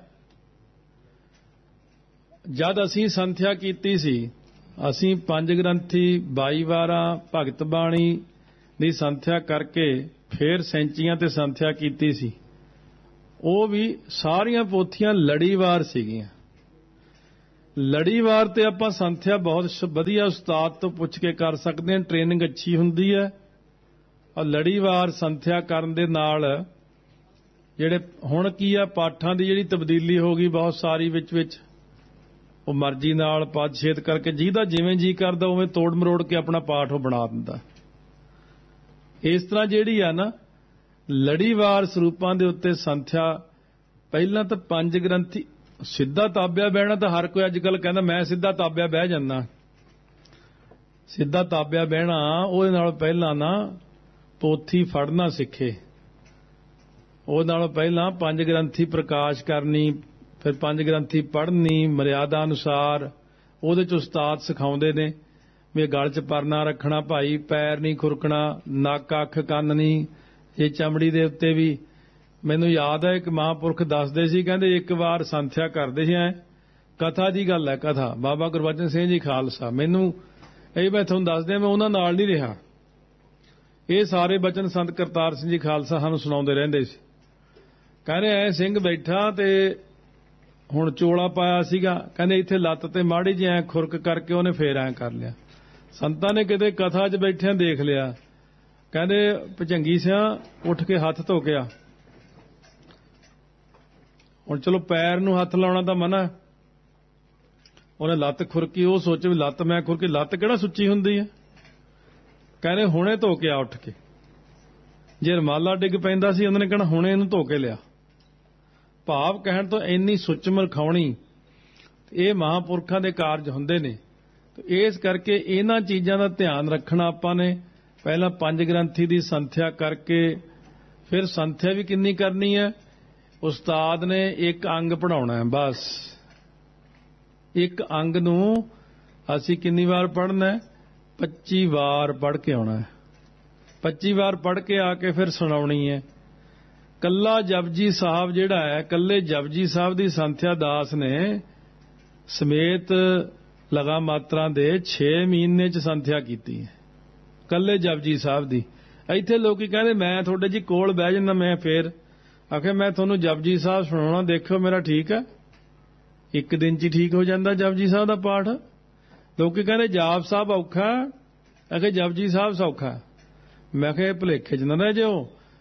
S1: ਜਦ ਅਸੀਂ ਸੰਥਿਆ ਕੀਤੀ ਸੀ, ਅਸੀਂ 5 ਗ੍ਰੰਥੀ 22 ਵਾਰਾਂ ਭਗਤ ਬਾਣੀ ਦੀ ਸੰਥਿਆ ਕਰਕੇ ਫਿਰ ਸੈਂਚੀਆਂ ਤੇ ਸੰਥਿਆ ਕੀਤੀ ਸੀ। ਉਹ ਵੀ ਸਾਰੀਆਂ ਪੋਥੀਆਂ ਲੜੀਵਾਰ ਸੀਗੀਆਂ। ਲੜੀਵਾਰ ਤੇ ਆਪਾਂ ਸੰਥਿਆ ਬਹੁਤ ਵਧੀਆ ਉਸਤਾਦ ਤੋਂ ਪੁੱਛ ਕੇ ਕਰ ਸਕਦੇ ਹਾਂ, ਟ੍ਰੇਨਿੰਗ ਅੱਛੀ ਹੁੰਦੀ ਹੈ। ਔਰ ਲੜੀਵਾਰ ਸੰਥਿਆ ਕਰਨ ਦੇ ਨਾਲ ਜਿਹੜੇ ਹੁਣ ਕੀ ਆ, ਪਾਠਾਂ ਦੀ ਜਿਹੜੀ ਤਬਦੀਲੀ ਹੋ ਗਈ ਬਹੁਤ ਸਾਰੀ ਵਿੱਚ ਉਹ ਮਰਜ਼ੀ ਨਾਲ ਪਦ ਛੇਦ ਕਰਕੇ ਜਿਹਦਾ ਜਿਵੇਂ ਜੀ ਕਰਦਾ ਉਵੇਂ ਤੋੜ ਮਰੋੜ ਕੇ ਆਪਣਾ ਪਾਠ ਉਹ ਬਣਾ ਦਿੰਦਾ। ਇਸ ਤਰ੍ਹਾਂ ਜਿਹੜੀ ਆ ਨਾ ਲੜੀਵਾਰ ਸਰੂਪਾਂ ਦੇ ਉੱਤੇ ਸੰਥਿਆ, ਪਹਿਲਾਂ ਤਾਂ 5 ਗ੍ਰੰਥੀ ਸਿੱਧਾ ਤਾਬਿਆ ਬਹਿਣਾ ਤਾਂ ਹਰ ਕੋਈ ਅੱਜ ਕੱਲ ਕਹਿੰਦਾ ਮੈਂ ਸਿੱਧਾ ਤਾਬਿਆ ਬਹਿ ਜਾਂਦਾ। ਸਿੱਧਾ ਤਾਬਿਆ ਬਹਿਣਾ ਉਹਦੇ ਨਾਲ ਪਹਿਲਾਂ ਨਾ ਪੋਥੀ ਫੜਨਾ ਸਿੱਖੇ। ਉਹਦੇ ਨਾਲੋਂ ਪਹਿਲਾਂ 5 ਗ੍ਰੰਥੀ ਪ੍ਰਕਾਸ਼ ਕਰਨੀ, ਫਿਰ 5 ਗ੍ਰੰਥੀ ਪੜ੍ਹਨੀ ਮਰਿਆਦਾ ਅਨੁਸਾਰ। ਉਹਦੇ ਚ ਉਸਤਾਦ ਸਿਖਾਉਂਦੇ ਨੇ ਵੀ ਗਲ 'ਚ ਪਰਨਾ ਰੱਖਣਾ ਭਾਈ, ਪੈਰ ਨਹੀਂ ਖੁਰਕਣਾ, ਨੱਕ ਅੱਖ ਕੰਨ ਨਹੀਂ, ਇਹ ਚਮੜੀ ਦੇ ਉੱਤੇ ਵੀ। ਮੈਨੂੰ ਯਾਦ ਹੈ ਇੱਕ ਮਹਾਂਪੁਰਖ ਦੱਸਦੇ ਸੀ, ਕਹਿੰਦੇ ਇੱਕ ਵਾਰ ਸੰਥਿਆ ਕਰਦੇ ਸੀ, ਕਥਾ ਦੀ ਗੱਲ ਹੈ, ਕਥਾ ਬਾਬਾ ਗੁਰਬਚਨ ਸਿੰਘ ਜੀ ਖਾਲਸਾ। ਮੈਨੂੰ ਇਹ ਮੈਂ ਤੁਹਾਨੂੰ ਦੱਸਦਿਆਂ ਮੈਂ ਉਹਨਾਂ ਨਾਲ ਨਹੀਂ ਰਿਹਾ, ਇਹ ਸਾਰੇ ਬਚਨ ਸੰਤ ਕਰਤਾਰ ਸਿੰਘ ਜੀ ਖਾਲਸਾ ਸਾਨੂੰ ਸੁਣਾਉਂਦੇ ਰਹਿੰਦੇ ਸੀ। ਕਹਿੰਦੇ ਐ ਸਿੰਘ ਬੈਠਾ ਤੇ ਹੁਣ ਚੋਲਾ ਪਾਇਆ ਸੀਗਾ, ਕਹਿੰਦੇ ਇੱਥੇ ਲੱਤ ਤੇ ਮਾੜੀ ਜਿਹੀ ਐ ਖੁਰਕ ਕਰਕੇ ਉਹਨੇ ਫੇਰ ਐ ਕਰ ਲਿਆ। ਸੰਤਾਂ ਨੇ ਕਿਤੇ ਕਥਾ 'ਚ ਬੈਠਿਆਂ ਦੇਖ ਲਿਆ, ਕਹਿੰਦੇ ਭਜੰਗੀ ਸਿਆਂ ਉੱਠ ਕੇ ਹੱਥ ਧੋ ਕੇ ਆ। ਹੁਣ ਚਲੋ ਪੈਰ ਨੂੰ ਹੱਥ ਲਾਉਣਾ ਤਾਂ ਮਨਾ, ਉਹਨੇ ਲੱਤ ਖੁਰਕੀ। ਉਹ ਸੋਚੇ ਵੀ ਲੱਤ ਮੈਂ ਖੁਰਕੀ, ਲੱਤ ਕਿਹੜਾ ਸੁੱਚੀ ਹੁੰਦੀ ਹੈ। ਕਹਿੰਦੇ ਹੁਣੇ ਧੋ ਕੇ ਆ ਉੱਠ ਕੇ। ਜੇ ਰਮਾਲਾ ਡਿੱਗ ਪੈਂਦਾ ਸੀ ਉਹਨਾਂ ਨੇ ਕਹਿਣਾ ਹੁਣੇ ਇਹਨੂੰ ਧੋ ਕੇ ਲਿਆ। ਭਾਵ ਕਹਿਣ ਤੋਂ ਇੰਨੀ ਸੁੱਚਮ ਰਖਾਉਣੀ, ਇਹ ਮਹਾਂਪੁਰਖਾਂ ਦੇ ਕਾਰਜ ਹੁੰਦੇ ਨੇ। ਇਸ ਕਰਕੇ ਇਹਨਾਂ ਚੀਜ਼ਾਂ ਦਾ ਧਿਆਨ ਰੱਖਣਾ ਆਪਾਂ ਨੇ। ਪਹਿਲਾਂ 5 ਗ੍ਰੰਥੀ ਦੀ ਸੰਥਿਆ ਕਰਕੇ, ਫਿਰ ਸੰਥਿਆ ਵੀ ਕਿੰਨੀ ਕਰਨੀ ਹੈ, ਉਸਤਾਦ ਨੇ ਇੱਕ ਅੰਗ ਪੜ੍ਹਾਉਣਾ ਹੈ ਬਸ। ਇੱਕ ਅੰਗ ਨੂੰ ਅਸੀਂ ਕਿੰਨੀ ਵਾਰ ਪੜ੍ਹਨਾ ਹੈ, 25 ਵਾਰ ਪੜ੍ਹ ਕੇ ਆਉਣਾ ਹੈ। 25 ਵਾਰ ਪੜ੍ਹ ਕੇ ਆ ਕੇ ਫਿਰ ਸੁਣਾਉਣੀ ਹੈ। ਕੱਲਾ ਜਪਜੀ ਸਾਹਿਬ ਜਿਹੜਾ ਹੈ, ਕੱਲੇ ਜਪਜੀ ਸਾਹਿਬ ਦੀ ਸੰਥਿਆ ਦਾਸ ਨੇ ਸਮੇਤ ਲਗਾ ਮਾਤਰਾ ਦੇ 6 ਮਹੀਨੇ ਚ ਸੰਥਿਆ ਕੀਤੀ ਹੈ, ਕੱਲੇ ਜਪਜੀ ਸਾਹਿਬ ਦੀ। ਇੱਥੇ ਲੋਕੀ ਕਹਿੰਦੇ ਮੈਂ ਤੁਹਾਡੇ ਜੀ ਕੋਲ ਬਹਿ ਜਾਂਦਾ, ਮੈਂ ਫੇਰ ਆਖੇ ਮੈਂ ਤੁਹਾਨੂੰ ਜਪਜੀ ਸਾਹਿਬ ਸੁਣਾਉਣਾ, ਦੇਖਿਓ ਮੇਰਾ ਠੀਕ ਹੈ। ਇੱਕ ਦਿਨ ਚ ਹੀ ਠੀਕ ਹੋ ਜਾਂਦਾ ਜਪਜੀ ਸਾਹਿਬ ਦਾ ਪਾਠ। ਲੋਕੀ ਕਹਿੰਦੇ ਜਾਪ ਸਾਹਿਬ ਔਖਾ, ਆਖੇ ਜਪਜੀ ਸਾਹਿਬ ਸੌਖਾ। ਮੈਂ ਕਿਹਾ ਭੁਲੇਖੇ ਚ ਨਾ ਰਹਿ ਜਾਓ,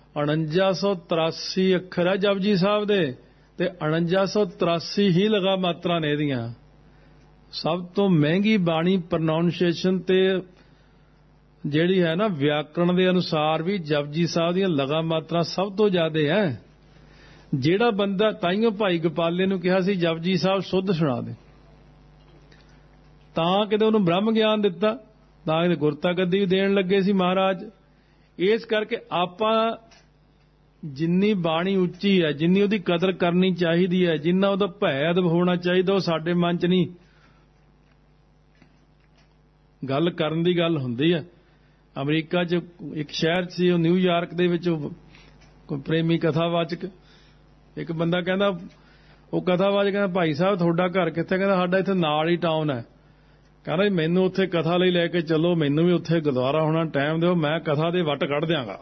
S1: 4983 ਅੱਖਰ ਹੈ ਜਪਜੀ ਸਾਹਿਬ ਦੇ ਤੇ 4983 ਹੀ ਲਗਾ ਮਾਤਰਾ ਨੇ ਇਹਦੀਆਂ। ਸਭ ਤੋਂ ਮਹਿੰਗੀ ਬਾਣੀ ਪ੍ਰੋਨਾਂਸੀਏਸ਼ਨ ਤੇ ਜਿਹੜੀ ਹੈ ਨਾ ਵਿਆਕਰਣ ਦੇ ਅਨੁਸਾਰ ਵੀ ਜਪਜੀ ਸਾਹਿਬ ਦੀਆਂ ਲਗਾ ਮਾਤਰਾ ਸਭ ਤੋਂ ਜ਼ਿਆਦਾ ਹੈ। ਜਿਹੜਾ ਬੰਦਾ, ਤਾਈਓ ਭਾਈ ਗੋਪਾਲੇ ਨੂੰ ਕਿਹਾ ਸੀ ਜਪਜੀ ਸਾਹਿਬ ਸੁੱਧ ਸੁਣਾ ਦੇ, ਤਾਂ ਕਿਤੇ ਉਹਨੂੰ ਬ੍ਰਹਮ ਗਿਆਨ ਦਿੱਤਾ, ਤਾਂ ਕਿਤੇ ਗੁਰਤਾ ਗੱਦੀ ਵੀ ਦੇਣ ਲੱਗੇ ਸੀ ਮਹਾਰਾਜ। ਇਸ ਕਰਕੇ ਆਪਾਂ ਜਿੰਨੀ ਬਾਣੀ ਉੱਚੀ ਹੈ, ਜਿੰਨੀ ਉਹਦੀ ਕਦਰ ਕਰਨੀ ਚਾਹੀਦੀ ਹੈ, ਜਿੰਨਾ ਉਹਦਾ ਭੈ ਅਦਬ ਹੋਣਾ ਚਾਹੀਦਾ, ਉਹ ਸਾਡੇ ਮਨ 'ਚ ਨਹੀਂ। ਗੱਲ ਕਰਨ ਦੀ ਗੱਲ ਹੁੰਦੀ ਹੈ। ਅਮਰੀਕਾ 'ਚ ਇੱਕ ਸ਼ਹਿਰ ਸੀ, ਉਹ ਨਿਊਯਾਰਕ ਦੇ ਵਿੱਚ ਕੋਈ ਪ੍ਰੇਮੀ ਕਥਾਵਾਚਕ, ਇੱਕ ਬੰਦਾ ਕਹਿੰਦਾ, ਉਹ ਕਥਾਵਾਚਕ ਕਹਿੰਦਾ ਭਾਈ ਸਾਹਿਬ ਤੁਹਾਡਾ ਘਰ ਕਿੱਥੇ? ਕਹਿੰਦਾ ਸਾਡਾ ਇੱਥੇ ਨਾਲ ਹੀ ਟਾਊਨ ਹੈ। ਕਹਿੰਦਾ ਮੈਨੂੰ ਉੱਥੇ ਕਥਾ ਲਈ ਲੈ ਕੇ ਚੱਲੋ, ਮੈਨੂੰ ਵੀ ਉੱਥੇ ਗੁਰਦੁਆਰਾ ਹੋਣਾ, ਟਾਈਮ ਦਿਓ, ਮੈਂ ਕਥਾ ਦੇ ਵੱਟ ਕੱਢ ਦਿਆਂਗਾ।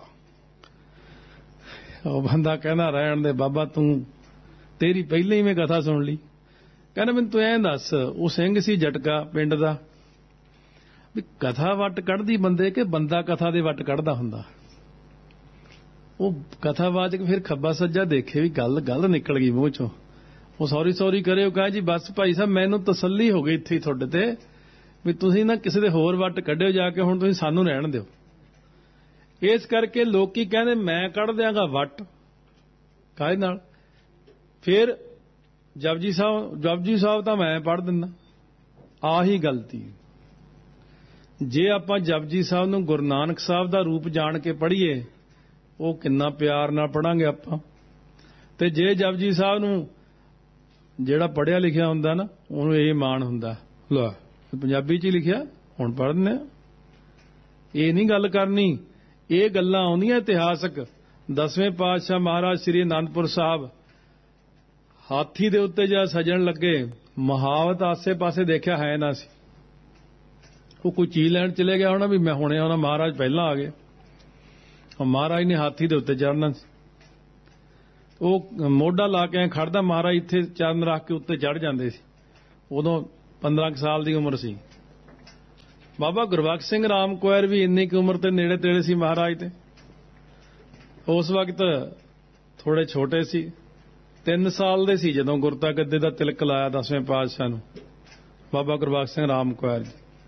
S1: ਉਹ ਬੰਦਾ ਕਹਿੰਦਾ ਰਹਿਣ ਦੇ ਬਾਬਾ, ਤੂੰ ਤੇਰੀ ਪਹਿਲਾਂ ਹੀ ਮੈਂ ਕਥਾ ਸੁਣ ਲਈ। ਕਹਿੰਦਾ ਮੈਨੂੰ ਤੂੰ ਐਂ ਦੱਸ, ਉਹ ਸਿੰਘ ਸੀ ਜਟਕਾ ਪਿੰਡ ਦਾ, ਵੀ ਕਥਾ ਵੱਟ ਕੱਢਦੀ ਬੰਦੇ ਕਿ ਬੰਦਾ ਕਥਾ ਦੇ ਵੱਟ ਕੱਢਦਾ ਹੁੰਦਾ? ਉਹ ਕਥਾਵਾਚਕ ਫਿਰ ਖੱਬਾ ਸੱਜਾ ਦੇਖੇ ਵੀ ਗੱਲ ਨਿਕਲ ਗਈ ਮੂੰਹ ਚੋਂ। ਉਹ ਸੌਰੀ ਕਰੇ, ਉਹ ਕਹੇ ਜੀ ਬਸ ਭਾਈ ਸਾਹਿਬ ਮੈਨੂੰ ਤਸੱਲੀ ਹੋ ਗਈ ਇੱਥੇ ਤੁਹਾਡੇ ਤੇ, ਵੀ ਤੁਸੀਂ ਨਾ ਕਿਸੇ ਦੇ ਹੋਰ ਵੱਟ ਕੱਢਿਓ ਜਾ ਕੇ, ਹੁਣ ਤੁਸੀਂ ਸਾਨੂੰ ਰਹਿਣ ਦਿਓ। ਇਸ ਕਰਕੇ ਲੋਕੀ ਕਹਿੰਦੇ ਮੈਂ ਕੱਢ ਦਿਆਂਗਾ ਵੱਟ, ਕਾਹਦੇ ਨਾਲ? ਫਿਰ ਜਪਜੀ ਸਾਹਿਬ ਤਾਂ ਮੈਂ ਪੜ੍ਹ ਦਿੰਦਾ। ਆਹੀ ਗਲਤੀ। ਜੇ ਆਪਾਂ ਜਪਜੀ ਸਾਹਿਬ ਨੂੰ ਗੁਰੂ ਨਾਨਕ ਸਾਹਿਬ ਦਾ ਰੂਪ ਜਾਣ ਕੇ ਪੜ੍ਹੀਏ, ਉਹ ਕਿੰਨਾ ਪਿਆਰ ਨਾਲ ਪੜਾਂਗੇ ਆਪਾਂ। ਤੇ ਜੇ ਜਪਜੀ ਸਾਹਿਬ ਨੂੰ ਜਿਹੜਾ ਪੜ੍ਹਿਆ ਲਿਖਿਆ ਹੁੰਦਾ ਨਾ, ਉਹਨੂੰ ਇਹ ਮਾਣ ਹੁੰਦਾ, ਲੈ ਪੰਜਾਬੀ 'ਚ ਹੀ ਲਿਖਿਆ, ਹੁਣ ਪੜ੍ਹ ਦਿੰਦੇ ਆ। ਇਹ ਨਹੀਂ ਗੱਲ ਕਰਨੀ। ਇਹ ਗੱਲਾਂ ਆਉਂਦੀਆਂ ਇਤਿਹਾਸਕ। 10ਵੇਂ ਪਾਤਸ਼ਾਹ ਮਹਾਰਾਜ ਸ੍ਰੀ ਅਨੰਦਪੁਰ ਸਾਹਿਬ ਹਾਥੀ ਦੇ ਉੱਤੇ ਜਦ ਸਜਣ ਲੱਗੇ, ਮਹਾਵਤ ਆਸੇ-ਪਾਸੇ ਦੇਖਿਆ ਹੈ ਨਾ ਸੀ। ਉਹ ਕੋਈ ਚੀਜ਼ ਲੈਣ ਚਲੇ ਗਿਆ ਹੋਣਾ ਵੀ ਮੈਂ ਹੁਣੇ ਆਉਣਾ, ਮਹਾਰਾਜ ਪਹਿਲਾਂ ਆ ਗਏ। ਮਹਾਰਾਜ ਨੇ ਹਾਥੀ ਦੇ ਉੱਤੇ ਚੜ੍ਹਨਾ ਸੀ। ਉਹ ਮੋਢਾ ਲਾ ਕੇ ਖੜਦਾ, ਮਹਾਰਾਜ ਇੱਥੇ ਚਰਨ ਰੱਖ ਕੇ ਉੱਤੇ ਚੜ੍ਹ ਜਾਂਦੇ ਸੀ। ਉਦੋਂ 15 ਸਾਲ ਦੀ ਉਮਰ ਸੀ। ਬਾਬਾ ਗੁਰਬਖਸ਼ ਸਿੰਘ ਰਾਮ ਕੁਆਰ ਵੀ ਇੰਨੀ ਕੁ ਉਮਰ ਤੇ ਨੇੜੇ ਤੇੜੇ ਸੀ ਮਹਾਰਾਜ ਤੇ। ਉਸ ਵਕਤ ਥੋੜੇ ਛੋਟੇ ਸੀ, 3 ਸਾਲ ਦੇ ਸੀ ਜਦੋਂ ਗੁਰਤਾ ਗੱਦੇ ਦਾ ਤਿਲਕ ਲਾਇਆ 10ਵੇਂ ਪਾਤਸ਼ਾਹ ਨੂੰ, ਬਾਬਾ ਗੁਰਬਖਸ਼ ਸਿੰਘ ਰਾਮ ਕੁਆਰ ਜੀ।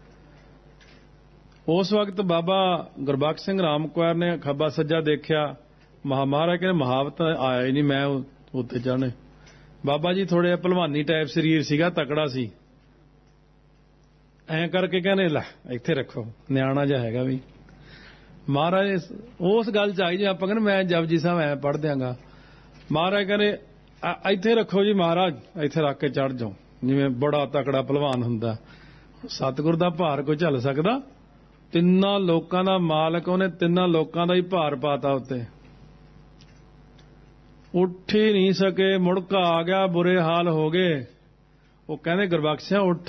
S1: ਉਸ ਵਕਤ ਬਾਬਾ ਗੁਰਬਖਸ਼ ਸਿੰਘ ਰਾਮ ਕੁਆਰ ਨੇ ਖੱਬਾ ਸੱਜਾ ਦੇਖਿਆ, ਮਹਾਰਾਜ ਕਹਿੰਦੇ ਮਹਾਵਤ ਆਇਆ ਹੀ ਨਹੀਂ, ਮੈਂ ਉੱਤੇ ਚੜ੍ਹਨੇ। ਬਾਬਾ ਜੀ ਥੋੜੇ ਭਲਵਾਨੀ ਟਾਈਪ ਸਰੀਰ ਸੀਗਾ, ਤਕੜਾ ਸੀ। ਐਂ ਕਰਕੇ ਕਹਿੰਦੇ ਲੈ ਇੱਥੇ ਰੱਖੋ, ਨਿਆਣਾ ਜਿਹਾ ਹੈਗਾ ਵੀ। ਮਹਾਰਾਜ ਉਸ ਗੱਲ ਚ ਆਈ, ਜੇ ਆਪਾਂ ਕਹਿੰਦੇ ਮੈਂ ਜਪਜੀ ਸਾਹਿਬ ਐ ਪੜ੍ਹ ਦਿਆਂਗਾ, ਮਹਾਰਾਜ ਕਹਿੰਦੇ ਇੱਥੇ ਰੱਖੋ ਜੀ ਮਹਾਰਾਜ, ਇੱਥੇ ਰੱਖ ਕੇ ਚੜ੍ਹ ਜਾਓ, ਜਿਵੇਂ ਬੜਾ ਤਕੜਾ ਭਲਵਾਨ ਹੁੰਦਾ। ਸਤਿਗੁਰ ਦਾ ਭਾਰ ਕੋਈ ਝੱਲ ਸਕਦਾ? 3 ਲੋਕਾਂ ਦਾ ਮਾਲਕ, ਉਹਨੇ 3 ਲੋਕਾਂ ਦਾ ਹੀ ਭਾਰ ਪਾਤਾ ਉੱਤੇ। ਉੱਠ ਹੀ ਨਹੀਂ ਸਕੇ, ਮੁੜਕਾ ਆ ਗਿਆ, ਬੁਰੇ ਹਾਲ ਹੋ ਗਏ। ਉਹ ਕਹਿੰਦੇ ਗੁਰਬਖਸ਼ਿਆ ਉੱਠ।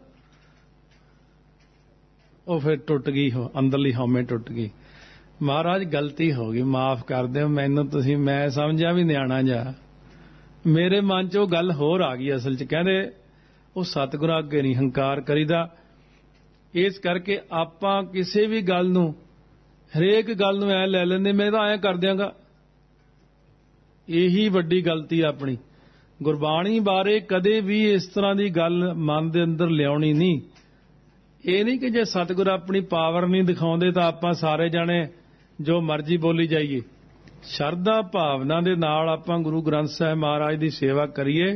S1: ਉਹ ਫਿਰ ਟੁੱਟ ਗਈ, ਅੰਦਰਲੀ ਹਉਮੈ ਟੁੱਟ ਗਈ। ਮਹਾਰਾਜ ਗਲਤੀ ਹੋ ਗਈ, ਮਾਫ ਕਰ ਦਿਓ ਮੈਨੂੰ ਤੁਸੀਂ, ਮੈਂ ਸਮਝਿਆ ਵੀ ਨਿਆਣਾ ਜਾ। ਮੇਰੇ ਮਨ 'ਚ ਉਹ ਗੱਲ ਹੋਰ ਆ ਗਈ। ਅਸਲ 'ਚ ਕਹਿੰਦੇ ਉਹ ਸਤਿਗੁਰਾਂ ਅੱਗੇ ਨਹੀਂ ਹੰਕਾਰ ਕਰੀਦਾ। ਇਸ ਕਰਕੇ ਆਪਾਂ ਕਿਸੇ ਵੀ ਗੱਲ ਨੂੰ, ਹਰੇਕ ਗੱਲ ਨੂੰ ਐ ਲੈ ਲੈਂਦੇ, ਮੈਂ ਤਾਂ ਐਂ ਕਰ ਦਿਆਂਗਾ। ਇਹੀ ਵੱਡੀ ਗਲਤੀ ਆਪਣੀ। ਗੁਰਬਾਣੀ ਬਾਰੇ ਕਦੇ ਵੀ ਇਸ ਤਰ੍ਹਾਂ ਦੀ ਗੱਲ ਮਨ ਦੇ ਅੰਦਰ ਲਿਆਉਣੀ ਨਹੀਂ। ਇਹ ਨਹੀਂ ਕਿ ਜੇ ਸਤਿਗੁਰ ਆਪਣੀ ਪਾਵਰ ਨਹੀਂ ਦਿਖਾਉਂਦੇ ਤਾਂ ਆਪਾਂ ਸਾਰੇ ਜਾਣੇ ਜੋ ਮਰਜ਼ੀ ਬੋਲੀ ਜਾਈਏ। ਸ਼ਰਧਾ ਭਾਵਨਾ ਦੇ ਨਾਲ ਆਪਾਂ ਗੁਰੂ ਗ੍ਰੰਥ ਸਾਹਿਬ ਮਹਾਰਾਜ ਦੀ ਸੇਵਾ ਕਰੀਏ।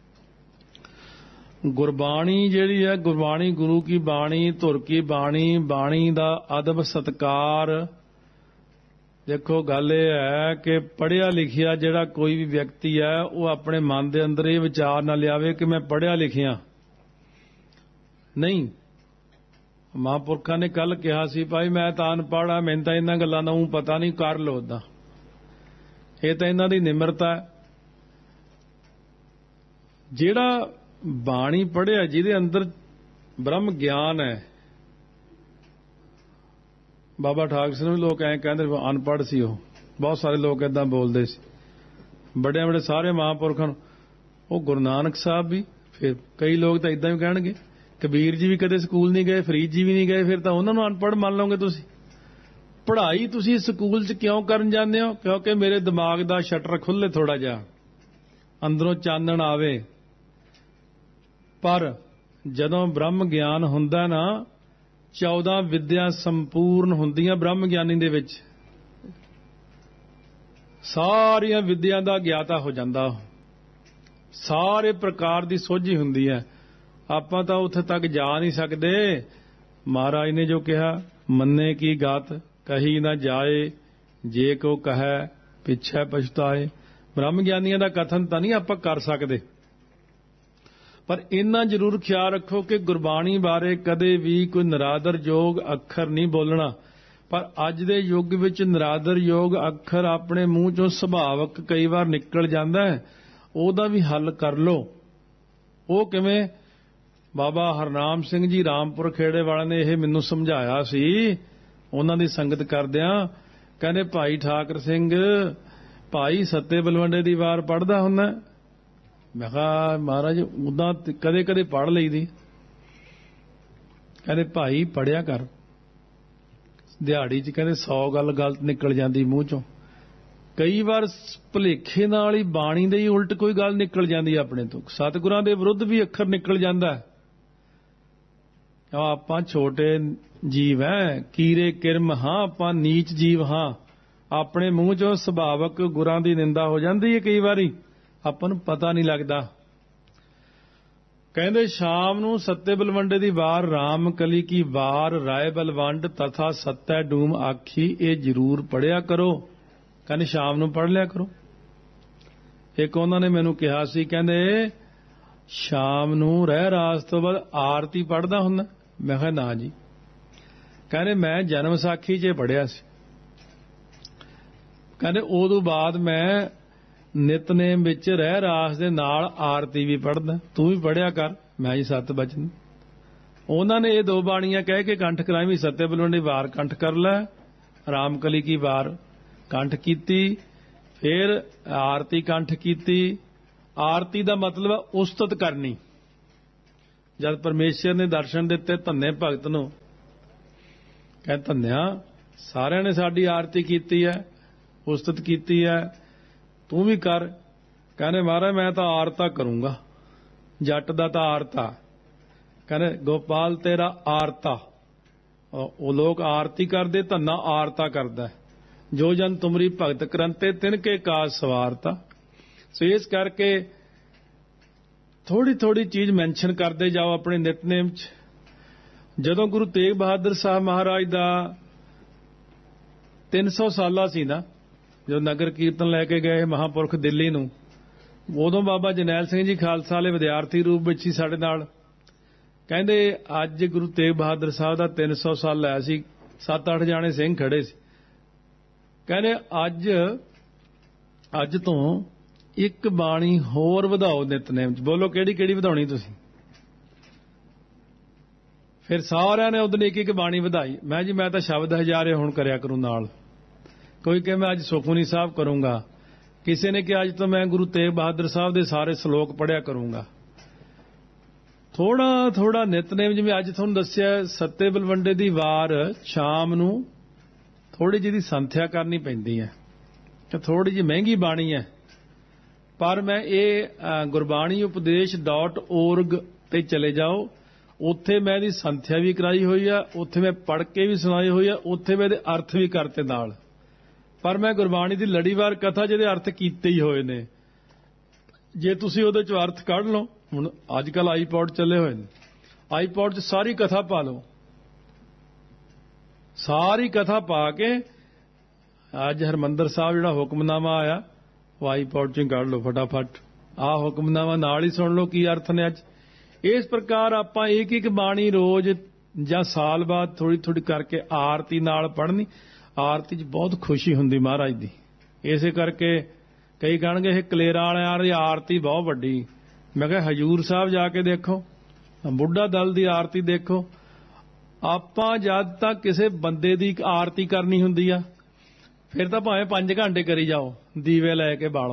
S1: ਗੁਰਬਾਣੀ ਜਿਹੜੀ ਹੈ, ਗੁਰਬਾਣੀ ਗੁਰੂ ਕੀ ਬਾਣੀ, ਧੁਰ ਕੀ ਬਾਣੀ, ਬਾਣੀ ਦਾ ਅਦਬ ਸਤਕਾਰ। ਦੇਖੋ ਗੱਲ ਇਹ ਹੈ ਕਿ ਪੜ੍ਹਿਆ ਲਿਖਿਆ ਜਿਹੜਾ ਕੋਈ ਵੀ ਵਿਅਕਤੀ ਹੈ, ਉਹ ਆਪਣੇ ਮਨ ਦੇ ਅੰਦਰ ਇਹ ਵਿਚਾਰ ਨਾ ਲਿਆਵੇ ਕਿ ਮੈਂ ਪੜ੍ਹਿਆ ਲਿਖਿਆ ਨਹੀਂ। ਮਹਾਂਪੁਰਖਾਂ ਨੇ ਕੱਲ ਕਿਹਾ ਸੀ, ਭਾਈ ਮੈਂ ਤਾਂ ਅਨਪੜ੍ਹ ਆ, ਮੈਨੂੰ ਤਾਂ ਇਹਨਾਂ ਗੱਲਾਂ ਦਾ ਪਤਾ ਨਹੀਂ, ਕਰ ਲਓ ਓਦਾਂ। ਇਹ ਤਾਂ ਇਹਨਾਂ ਦੀ ਨਿਮਰਤਾ ਹੈ। ਜਿਹੜਾ ਬਾਣੀ ਪੜ੍ਹਿਆ, ਜਿਹਦੇ ਅੰਦਰ ਬ੍ਰਹਮ ਗਿਆਨ ਹੈ। ਬਾਬਾ ਠਾਕਰ ਸਿੰਘ ਨੂੰ ਵੀ ਲੋਕ ਐਂ ਕਹਿੰਦੇ ਅਨਪੜ੍ਹ ਸੀ ਉਹ, ਬਹੁਤ ਸਾਰੇ ਲੋਕ ਏਦਾਂ ਬੋਲਦੇ ਸੀ। ਬੜੇ ਬੜੇ ਸਾਰੇ ਮਹਾਂਪੁਰਖਾਂ ਨੂੰ, ਉਹ ਗੁਰੂ ਨਾਨਕ ਸਾਹਿਬ ਵੀ, ਫਿਰ ਕਈ ਲੋਕ ਤਾਂ ਏਦਾਂ ਵੀ ਕਹਿਣਗੇ, ਕਬੀਰ ਜੀ ਵੀ ਕਦੇ ਸਕੂਲ ਨਹੀਂ ਗਏ, ਫਰੀਦ ਜੀ ਵੀ ਨਹੀਂ ਗਏ, ਫਿਰ ਤਾਂ ਉਹਨਾਂ ਨੂੰ ਅਨਪੜ੍ਹ ਮੰਨ ਲਓਗੇ ਤੁਸੀਂ। ਪੜ੍ਹਾਈ ਤੁਸੀਂ ਸਕੂਲ 'ਚ ਕਿਉਂ ਕਰਨ ਜਾਂਦੇ ਹੋ? ਕਿਉਂਕਿ ਮੇਰੇ ਦਿਮਾਗ ਦਾ ਸ਼ਟਰ ਖੁੱਲੇ, ਥੋੜਾ ਜਿਹਾ ਅੰਦਰੋਂ ਚਾਨਣ ਆਵੇ। ਪਰ ਜਦੋਂ ਬ੍ਰਹਮ ਗਿਆਨ ਹੁੰਦਾ ਨਾ, 14 ਵਿਦਿਆ ਸੰਪੂਰਨ ਹੁੰਦੀਆਂ ਬ੍ਰਹਮ ਗਿਆਨੀ ਦੇ ਵਿੱਚ। ਸਾਰੀਆਂ ਵਿਦਿਆ ਦਾ ਗਿਆਤਾ ਹੋ ਜਾਂਦਾ, ਸਾਰੇ ਪ੍ਰਕਾਰ ਦੀ ਸੋਝੀ ਹੁੰਦੀ ਹੈ। ਆਪਾਂ ਤਾਂ ਉੱਥੇ ਤੱਕ ਜਾ ਨਹੀਂ ਸਕਦੇ। ਮਹਾਰਾਜ ਨੇ ਜੋ ਕਿਹਾ, ਮੰਨੇ ਕੀ ਗਾਤ ਕਹੀ ਨਾ ਜਾਏ, ਜੇ ਕੋ ਕਹੈ ਪਿਛੈ ਪਛਤਾਏ। ਬ੍ਰਹਮ ਗਿਆਨੀਆਂ ਦਾ ਕਥਨ ਤਾਂ ਨਹੀਂ ਆਪਾਂ ਕਰ ਸਕਦੇ, ਪਰ ਇੰਨਾ ਜ਼ਰੂਰ ਖਿਆਲ ਰੱਖੋ ਕਿ ਗੁਰਬਾਣੀ ਬਾਰੇ ਕਦੇ ਵੀ ਕੋਈ ਨਿਰਾਦਰਯੋਗ ਅੱਖਰ ਨਹੀਂ ਬੋਲਣਾ। ਪਰ ਅੱਜ ਦੇ ਯੁੱਗ ਵਿੱਚ ਨਿਰਾਦਰਯੋਗ ਅੱਖਰ ਆਪਣੇ ਮੂੰਹ ਚੋਂ ਸੁਭਾਵਕ ਕਈ ਵਾਰ ਨਿਕਲ ਜਾਂਦਾ ਹੈ, ਉਹਦਾ ਵੀ ਹੱਲ ਕਰ ਲਓ। ਉਹ ਕਿਵੇਂ? ਬਾਬਾ ਹਰਨਾਮ ਸਿੰਘ ਜੀ ਰਾਮਪੁਰ ਖੇੜੇ ਵਾਲਿਆਂ ਨੇ ਇਹ ਮੈਨੂੰ ਸਮਝਾਇਆ ਸੀ, ਉਹਨਾਂ ਦੀ ਸੰਗਤ ਕਰਦਿਆਂ। ਕਹਿੰਦੇ ਭਾਈ ਠਾਕਰ ਸਿੰਘ, ਭਾਈ ਸੱਤੇ ਬਲਵੰਡੇ ਦੀ ਵਾਰ ਪੜ੍ਹਦਾ ਹੁੰਦਾ? ਮੈਂ ਕਿਹਾ ਮਹਾਰਾਜ ਉਦਾਂ ਕਦੇ ਕਦੇ ਪੜ੍ਹ ਲਈਦੀ। ਕਹਿੰਦੇ ਭਾਈ ਪੜ੍ਹਿਆ ਕਰ, ਦਿਹਾੜੀ 'ਚ ਕਹਿੰਦੇ 100 ਗੱਲ ਗਲਤ ਨਿਕਲ ਜਾਂਦੀ ਮੂੰਹ ਚੋਂ। ਕਈ ਵਾਰ ਭੁਲੇਖੇ ਨਾਲ ਹੀ ਬਾਣੀ ਦੇ ਹੀ ਉਲਟ ਕੋਈ ਗੱਲ ਨਿਕਲ ਜਾਂਦੀ ਆਪਣੇ ਤੋਂ। ਸਤਿਗੁਰਾਂ ਦੇ ਵਿਰੁੱਧ ਵੀ ਅੱਖਰ ਨਿਕਲ ਜਾਂਦਾ। ਆਪਾਂ ਛੋਟੇ ਜੀਵ ਹੈ, ਕੀਰੇ ਕਿਰਮ ਹਾਂ, ਆਪਾਂ ਨੀਚ ਜੀਵ ਹਾਂ। ਆਪਣੇ ਮੂੰਹ ਚੋਂ ਸੁਭਾਵਕ ਗੁਰਾਂ ਦੀ ਨਿੰਦਾ ਹੋ ਜਾਂਦੀ ਹੈ ਕਈ ਵਾਰੀ, ਆਪਾਂ ਨੂੰ ਪਤਾ ਨਹੀਂ ਲੱਗਦਾ। ਕਹਿੰਦੇ ਸ਼ਾਮ ਨੂੰ ਸੱਤੇ ਬਲਵੰਡੇ ਦੀ ਵਾਰ, ਰਾਮ ਕਲੀ ਕੀ ਵਾਰ, ਰਾਏ ਬਲਵੰਡ ਤਥਾ ਸੱਤੈ ਡੂਮ ਆਖੀ, ਇਹ ਜ਼ਰੂਰ ਪੜ੍ਹਿਆ ਕਰੋ। ਕਹਿੰਦੇ ਸ਼ਾਮ ਨੂੰ ਪੜ੍ਹ ਲਿਆ ਕਰੋ। ਇੱਕ ਉਹਨਾਂ ਨੇ ਮੈਨੂੰ ਕਿਹਾ ਸੀ, ਕਹਿੰਦੇ ਸ਼ਾਮ ਨੂੰ ਰਹਿ ਰਾਸ ਤੋਂ ਬਾਅਦ ਆਰਤੀ ਪੜ੍ਹਦਾ ਹੁੰਦਾ? ਮੈਂ ਕਿਹਾ ਨਾ ਜੀ। ਕਹਿੰਦੇ ਮੈਂ ਜਨਮ ਸਾਖੀ 'ਚ ਪੜ੍ਹਿਆ ਸੀ। ਕਹਿੰਦੇ ਉਦੋਂ ਬਾਅਦ ਮੈਂ ਨਿਤਨੇਮ ਵਿੱਚ ਰਹਿ ਰਾਸ ਦੇ ਨਾਲ ਆਰਤੀ ਵੀ ਪੜ੍ਹਦਾ, ਤੂੰ ਵੀ ਪੜ੍ਹਿਆ ਕਰ। ਮੈਂ ਜੀ 7 ਬਚਨ। ਉਹਨਾਂ ਨੇ ਇਹ 2 ਬਾਣੀਆਂ ਕਹਿ ਕੇ ਕੰਠ ਕਰਾਈ ਵੀ ਸੱਤੇ ਬਲਵੰਡੀ ਵਾਰ ਕੰਠ ਕਰ ਲੈ, ਰਾਮ ਕਲੀ ਕੀ ਵਾਰ ਕੰਠ ਕੀਤੀ, फिर आरती कंठ कीती। आरती का मतलब है उस्तत करनी। जब परमेश्वर ने दर्शन दिते धन्ने भगत नूं, कह धन्या सारिਆਂ ने साडी आरती कीती है, उस्तत कीती है, तू भी कर। कहने महाराज मैं तो आरता करूंगा, जट दा तां आरता। कहने गोपाल तेरा आरता। वो लोग आरती करते, धन्ना आरता करता है। जो जन तुमरी भगत करंते तिनके काज सवारता। सो इस करके थोड़ी थोड़ी चीज मैंशन करते जाओ अपने नितनेम च। जदों गुरु तेग बहादुर साहब महाराज दा 300 साला सी ना, जो नगर कीर्तन लैके गए महापुरख दिल्ली नूं, उदों बाबा जरनैल सिंह जी खालसा वाले विद्यार्थी रूप विच ही साडे नाल कहंदे अज गुरु तेग बहादुर साहब दा 300 साल है सी, 7-8 जाने सिंह खड़े सी। कहने अज तो एक बाणी होर वधाओ नितनेम च। बोलो किहड़ी किहड़ी वधाउणी तुसीं? फिर सारिਆਂ ने उदन एक एक बाणी वधाई। मैं जी मैं तो शब्द हजारे हुण करया करूं नाल। कोई कहे मैं अज सुखमनी साहब करूंगा, किसी ने कहा अज तो मैं गुरु तेग बहादुर साहब दे सारे श्लोक पढ़िया करूंगा। थोड़ा थोड़ा नितनेम, जिवें अज तुहानूं दस्सिया सत्ते बलवंडे दी वार शाम नूं थोड़ी जी संथ्या करनी पैंदी है, तो थोड़ी जी महंगी बाणी है। पर मैं ये गुरबाणी उपदेश .org ते चले जाओ, उत्थे मैं दी संथ्या भी कराई हुई है, उत्थे मैं पढ़ के भी सुनाई हुई है, उत्थे मैं अर्थ भी करते नाल। पर मैं गुरबाणी दी लड़ीवार कथा जिहदे अर्थ कीते ही होए ने, जे तुसीं उहदे चों अर्थ कढ लो। हुण अजकल आईपॉड चले हुए ने, आईपॉड च सारी कथा पा लो, सारी कथा पा के अज हरमंदर साहब जिहड़ा हुक्मनामा आया वो आईपॉड चों कढ लो फटाफट। आ हुक्मनामा नाल ही सुन लो की अर्थ ने अज। इस प्रकार आपां एक एक बाणी रोज जां साल बाद थोड़ी थोड़ी करके आरती नाल पढ़नी। आरती च बहुत खुशी हुंदी महाराज दी। इसे करके कई कहणगे ये कलेरा वालियां दी आरती बहुत वड्डी। मैं कहा हजूर साहब जाके देखो, बुढ़ा दल दी आरती देखो। आपां जद तक किसी बंदे दी आरती करनी हुंदी आ, फिर तां भावें 5 घंटे करी जाओ, दीवे लैके बालो।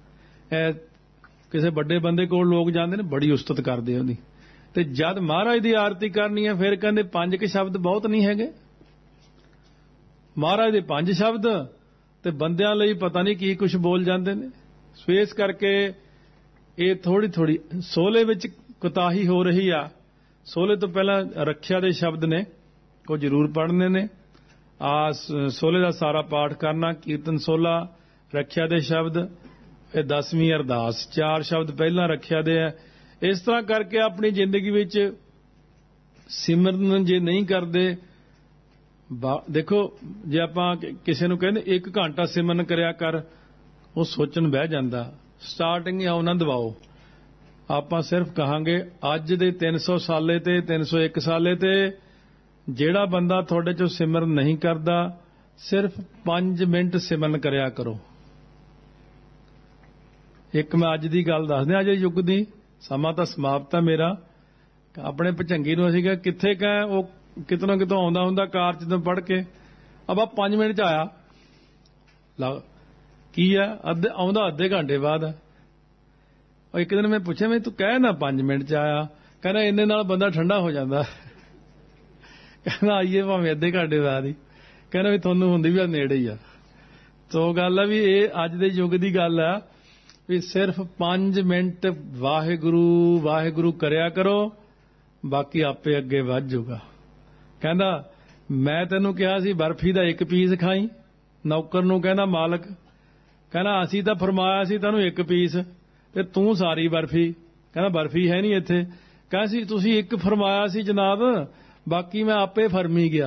S1: किसी बड़े बंदे कोल लोग जाते ने, बड़ी उस्तत करते उहदी। ते जद महाराज दी आरती करनी है फिर कहंदे 5 के शब्द बहुत नहीं हैगे। महाराज दे 5 शब्द ते बंदियां लई पता नहीं की कुछ बोल जाते ने। सो इस करके ये थोड़ी थोड़ी सोले विच कोताही हो रही आ। सोले तो पहला रखिया दे शब्द ने को जरूर पढ़ने ने। सोले का सारा पाठ करना, कीर्तन सोला, रखिया दे शब्द, फिर 10वीं अरदास, 4 शब्द पहला रखिया दे है। इस तरह करके अपनी जिंदगी विच सिमरन जे नहीं करते, देखो जे आपां किसी नूं कहंदे 1 घंटा सिमरन करया कर, वो सोचण बह जांदा। स्टार्टिंग आओ ना दवाओ। आपां सिर्फ कहांगे अज दे 300 साले ते 301 साले ते ਜਿਹੜਾ ਬੰਦਾ ਤੁਹਾਡੇ ਚੋਂ ਸਿਮਰਨ नहीं करदा, सिर्फ 5 मिनट सिमਰਨ करिया करो। एक मैं अज की गल दस दियां, अज युग की समा तो समाप्त है मेरा। अपने भचंगी नूं असीं कहा कित्थे कह, वो कितों कितों आउंदा हुंदा कार च पढ़ के, अब 5 मिनट च आया ला की है, आउंदा अद्धे घंटे बाद। एक दिन मैं पूछा मैं तू कह ना 5 मिनट च आया, कहना इन्ने नाल बंदा ठंडा हो जाता। कहना आइए भावें अद्धे घंटे बाद ही, कहना भी तुहानूं हुंदी भी नेड़े ही आ। तो गल है भी ये अज दे युग की गल है भी सिर्फ 5 मिनट वाहिगुरू वाहिगुरू करया करो, बाकी आपे अगे वध जाऊगा। कहंदा मैं तैनूं कहा सी बर्फी दा 1 पीस खाई, नौकर नूं कहंदा मालक, कहना असीं तां फरमाया सी तैनूं 1 पीस ते तूं सारी बर्फी। कहना बर्फी है नहीं इत्थे। कहा सी तुसीं 1 फरमाया सी जनाब, बाकी मैं आपे फरमी गया।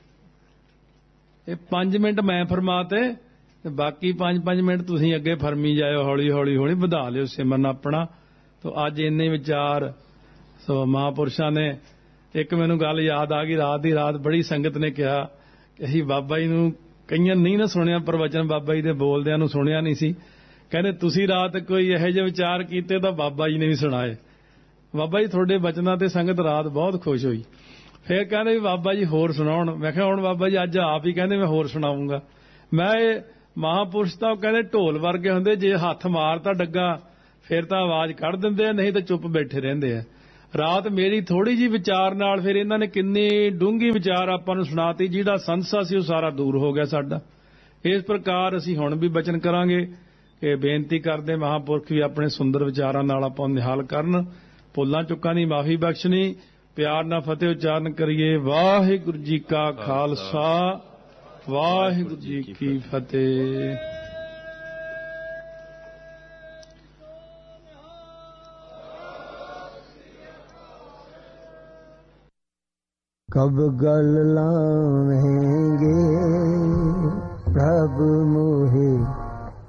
S1: ये 5 मिनट मैं फरमाते, बाकी 5-5 मिनट तुसीं अगे फरमी जाओ, हौली हौली हौली वधा लिओ सिमरन अपना। तो अज इन्ने विचार सो महापुरुषां ने। एक मैनूं गल याद आ गई, रात दी रात बड़ी संगत ने कहा कि असीं बाबा जी नूं कईयां नहीं ना सुनिया, प्रवचन बाबा जी दे बोलदिआं नूं सुनिया नहीं सी। कहंदे तुसीं रात कोई इहो जिहे विचार कीते तां बाबा जी ने भी सुणाए। बाबा जी तुहाडे बचनां ते संगत रात बहुत खुश होई। फिर कहते भी बाबा जी होर सुनाउण। मैं कहा हुण बाबा जी अज आप ही कहते मैं होर सुनाऊंगा। मैं ਮਹਾਂਪੁਰਸ਼ ਤਾਂ ਉਹ ਕਹਿੰਦੇ ਢੋਲ ਵਰਗੇ ਹੁੰਦੇ, ਜੇ ਹੱਥ ਮਾਰਤਾ ਡੱਗਾ ਫਿਰ ਤਾਂ ਆਵਾਜ਼ ਕੱਢ ਦਿੰਦੇ ਆ, ਨਹੀਂ ਤਾਂ ਚੁੱਪ ਬੈਠੇ ਰਹਿੰਦੇ ਆ। ਰਾਤ ਮੇਰੀ ਥੋੜੀ ਜੀ ਵਿਚਾਰ ਨਾਲ ਫਿਰ ਇਹਨਾਂ ਨੇ ਕਿੰਨੀ ਡੂੰਘੀ ਵਿਚਾਰ ਆਪਾਂ ਨੂੰ ਸੁਣਾਤੀ, ਜਿਹੜਾ ਸੰਸਾ ਸੀ ਉਹ ਸਾਰਾ ਦੂਰ ਹੋ ਗਿਆ ਸਾਡਾ। ਇਸ ਪ੍ਰਕਾਰ ਅਸੀਂ ਹੁਣ ਵੀ ਬਚਨ ਕਰਾਂਗੇ ਕਿ ਬੇਨਤੀ ਕਰਦੇ ਮਹਾਂਪੁਰਖ ਵੀ ਆਪਣੇ ਸੁੰਦਰ ਵਿਚਾਰਾਂ ਨਾਲ ਆਪਾਂ ਨੂੰ ਨਿਹਾਲ ਕਰਨ। ਭੁੱਲਾਂ ਚੁੱਕਾਂ ਦੀ ਮਾਫੀ ਬਖਸ਼ਣੀ। ਪਿਆਰ ਨਾਲ ਫਤਿਹ ਉਚਾਰਨ ਕਰੀਏ। ਵਾਹਿਗੁਰੂ ਜੀ ਕਾ ਖਾਲਸਾ, ਵਾਹਿਗੁਰੂ ਜੀ ਕੀ ਫਤਿਹ।
S2: कब गल लावेंगे प्रभु मोहे